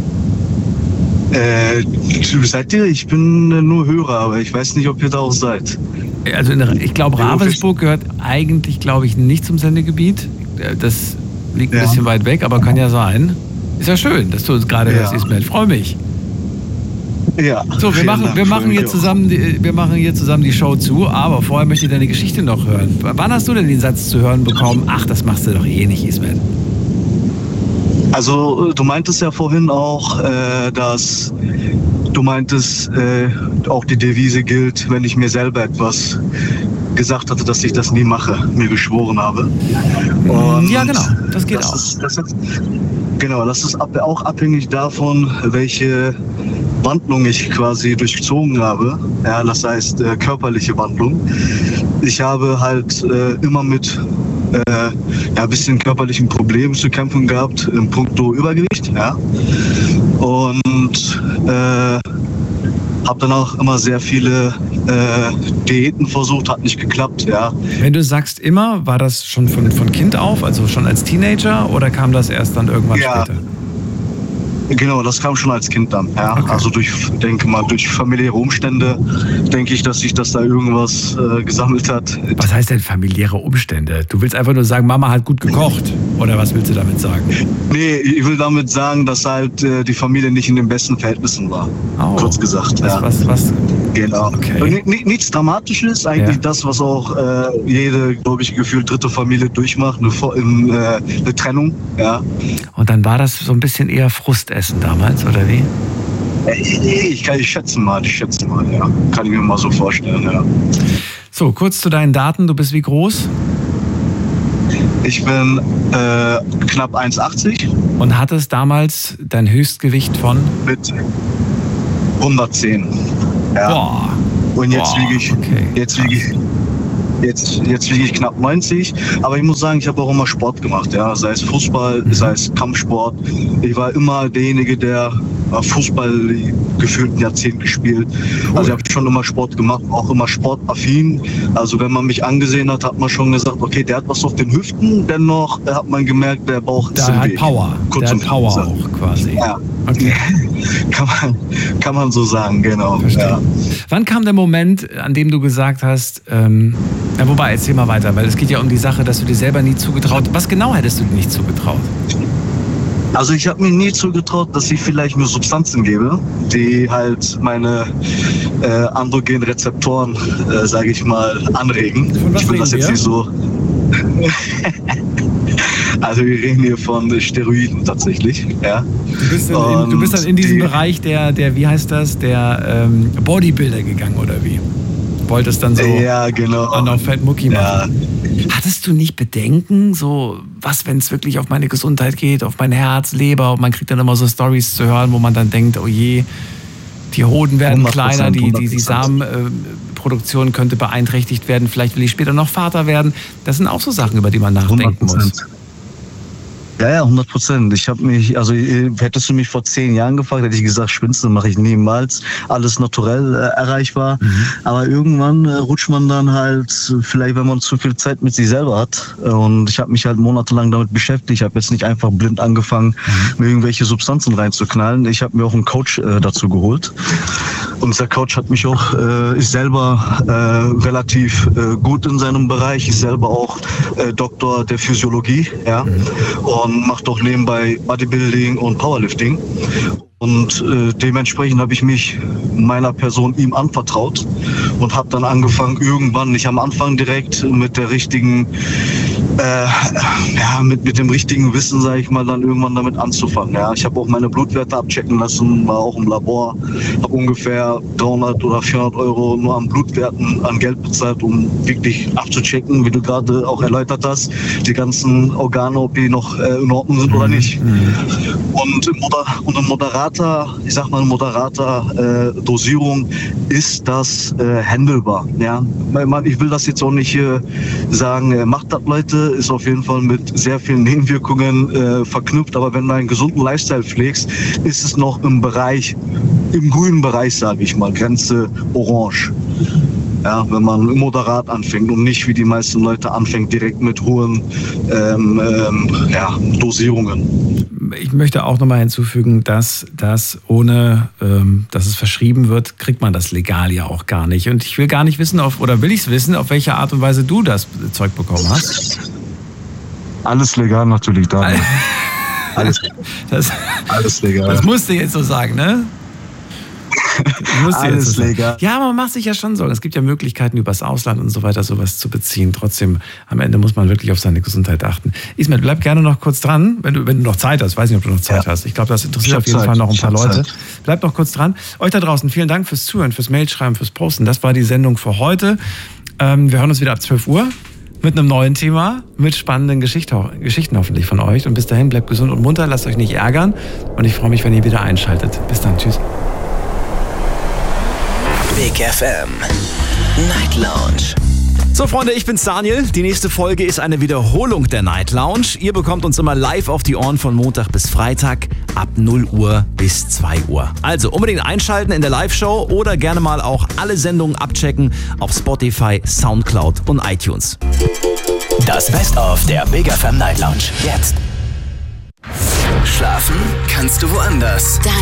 Äh, seid ihr? Ich bin nur Hörer, aber ich weiß nicht, ob ihr da auch seid. Also in der, ich glaube, Ravensburg gehört eigentlich, glaube ich, nicht zum Sendegebiet. Das liegt ein ja. bisschen weit weg, aber kann ja sein. Ist ja schön, dass du uns gerade ja. hörst, Ismet. Freue mich. Ja. So, wir machen, wir machen hier zusammen, die, wir machen hier zusammen die Show zu, aber vorher möchte ich deine Geschichte noch hören. Wann hast du denn den Satz zu hören bekommen? Ach, das machst du doch eh nicht, Ismet. Also, du meintest ja vorhin auch, äh, dass du meintest, äh, auch die Devise gilt, wenn ich mir selber etwas gesagt hatte, dass ich das nie mache, mir geschworen habe. Und ja, genau, das geht das auch. Ist, das ist, genau, das ist ab, auch abhängig davon, welche Wandlung ich quasi durchzogen habe. Ja, das heißt äh, körperliche Wandlung. Ich habe halt äh, immer mit äh, ja, ein bisschen körperlichen Problemen zu kämpfen gehabt, im Punkto Übergewicht. Ja. Und äh, habe dann auch immer sehr viele äh, Diäten versucht, hat nicht geklappt. Ja. Wenn du sagst immer, war das schon von, von Kind auf, also schon als Teenager, oder kam das erst dann irgendwann ja. später? Genau, das kam schon als Kind dann. Ja. Okay. Also durch, denke mal, durch familiäre Umstände denke ich, dass sich das da irgendwas äh, gesammelt hat. Was heißt denn familiäre Umstände? Du willst einfach nur sagen, Mama hat gut gekocht? Oder was willst du damit sagen? Nee, ich will damit sagen, dass halt äh, die Familie nicht in den besten Verhältnissen war. Oh. Kurz gesagt. Was, ja. was, was? Genau. Okay. N- nichts Dramatisches, eigentlich ja. das, was auch äh, jede, glaube ich, gefühlt dritte Familie durchmacht, eine, eine, eine Trennung. Ja. Und dann war das so ein bisschen eher Frustessen damals, oder wie? Ich kann ich schätzen mal, ich schätze mal, ja. Kann ich mir mal so vorstellen, ja. So, kurz zu deinen Daten. Du bist wie groß? Ich bin äh, knapp eins Komma achtzig. Und hattest damals dein Höchstgewicht von? Mit hundertzehn. Ja. Boah. Und jetzt Boah. wiege ich, okay. jetzt wiege ich, jetzt, jetzt wiege ich knapp neunzig. Aber ich muss sagen, ich habe auch immer Sport gemacht, ja. Sei es Fußball, mhm. sei es Kampfsport. Ich war immer derjenige, der Fußball gefühlt ein Jahrzehnt gespielt. Cool. Also ich habe schon immer Sport gemacht, auch immer sportaffin. Also wenn man mich angesehen hat, hat man schon gesagt, okay, der hat was auf den Hüften. Dennoch hat man gemerkt, der Bauch ist im Weg. Der hat Power, Kurz der hat Power auch quasi. Ja. Okay. kann, man, kann man so sagen, genau. Ja. Wann kam der Moment, an dem du gesagt hast, ähm, ja, wobei, erzähl mal weiter, weil es geht ja um die Sache, dass du dir selber nie zugetraut, was genau hättest du dir nicht zugetraut? Also ich habe mir nie zugetraut, dass ich vielleicht mir Substanzen gebe, die halt meine äh, androgenen Rezeptoren, äh, sage ich mal, anregen. Von was ich will das jetzt wir? nicht so. Also wir reden hier von Steroiden tatsächlich. Ja. Du, bist dann in, du bist dann in diesen die, Bereich der, der, wie heißt das, der ähm, Bodybuilder gegangen oder wie? Wolltest dann so ja, genau. an auf Fett Mucki machen. Ja. Hattest du nicht Bedenken, so was, wenn es wirklich auf meine Gesundheit geht, auf mein Herz, Leber, und man kriegt dann immer so Storys zu hören, wo man dann denkt, oh je, die Hoden werden kleiner, die, die, die Samenproduktion könnte beeinträchtigt werden, vielleicht will ich später noch Vater werden. Das sind auch so Sachen, über die man nachdenken muss. Ja, ja, hundert Prozent. Ich habe mich, also hättest du mich vor zehn Jahren gefragt, hätte ich gesagt, spinnst du, mache ich niemals. Alles naturell äh, erreichbar. Mhm. Aber irgendwann äh, rutscht man dann halt, vielleicht wenn man zu viel Zeit mit sich selber hat. Und ich habe mich halt monatelang damit beschäftigt. Ich habe jetzt nicht einfach blind angefangen, mhm. mir irgendwelche Substanzen reinzuknallen. Ich habe mir auch einen Coach äh, dazu geholt. Und dieser Coach hat mich auch, äh, ist selber äh, relativ äh, gut in seinem Bereich, ist selber auch äh, Doktor der Physiologie, ja. Mhm. Und macht auch nebenbei Bodybuilding und Powerlifting. Und äh, dementsprechend habe ich mich meiner Person ihm anvertraut und habe dann angefangen, irgendwann, nicht am Anfang direkt, mit der richtigen, äh, ja, mit, mit dem richtigen Wissen, sage ich mal, dann irgendwann damit anzufangen. Ja. Ich habe auch meine Blutwerte abchecken lassen, war auch im Labor, habe ungefähr dreihundert oder vierhundert Euro nur an Blutwerten, an Geld bezahlt, um wirklich abzuchecken, wie du gerade auch erläutert hast, die ganzen Organe, ob die noch äh, in Ordnung sind oder nicht. Und im, Moder- und im Moderator ich sag mal, moderater äh, Dosierung ist das äh, handelbar. Ja? Ich will das jetzt auch nicht äh, sagen, äh, macht das, Leute, ist auf jeden Fall mit sehr vielen Nebenwirkungen äh, verknüpft, aber wenn du einen gesunden Lifestyle pflegst, ist es noch im Bereich, im grünen Bereich, sage ich mal, Grenze orange. Ja, wenn man moderat anfängt und nicht wie die meisten Leute anfängt, direkt mit hohen ähm, ähm, ja, Dosierungen. Ich möchte auch nochmal hinzufügen, dass das ohne, ähm, dass es verschrieben wird, kriegt man das legal ja auch gar nicht. Und ich will gar nicht wissen, auf, oder will ich es wissen, auf welche Art und Weise du das Zeug bekommen hast? Alles legal natürlich, Daniel. Alles, das, alles legal. Das musst du jetzt so sagen, ne? Alles legal. Ja, man macht sich ja schon Sorgen. Es gibt ja Möglichkeiten, übers Ausland und so weiter sowas zu beziehen. Trotzdem, am Ende muss man wirklich auf seine Gesundheit achten. Ismet, bleib gerne noch kurz dran, wenn du, wenn du noch Zeit hast. Ich weiß nicht, ob du noch Zeit ja. hast. Ich glaube, das interessiert auf jeden Zeit. Fall noch ein paar Leute. Zeit. Bleib noch kurz dran. Euch da draußen, vielen Dank fürs Zuhören, fürs Mailschreiben, fürs Posten. Das war die Sendung für heute. Ähm, wir hören uns wieder ab zwölf Uhr mit einem neuen Thema, mit spannenden Geschichte, Geschichten hoffentlich von euch. Und bis dahin, bleibt gesund und munter, lasst euch nicht ärgern. Und ich freue mich, wenn ihr wieder einschaltet. Bis dann, tschüss. Big F M Night Lounge. So Freunde, ich bin's Daniel. Die nächste Folge ist eine Wiederholung der Night Lounge. Ihr bekommt uns immer live auf die Ohren von Montag bis Freitag ab null Uhr bis zwei Uhr. Also unbedingt einschalten in der Live-Show oder gerne mal auch alle Sendungen abchecken auf Spotify, Soundcloud und iTunes. Das Best-of der Big F M Night Lounge jetzt. Schlafen kannst du woanders. Deine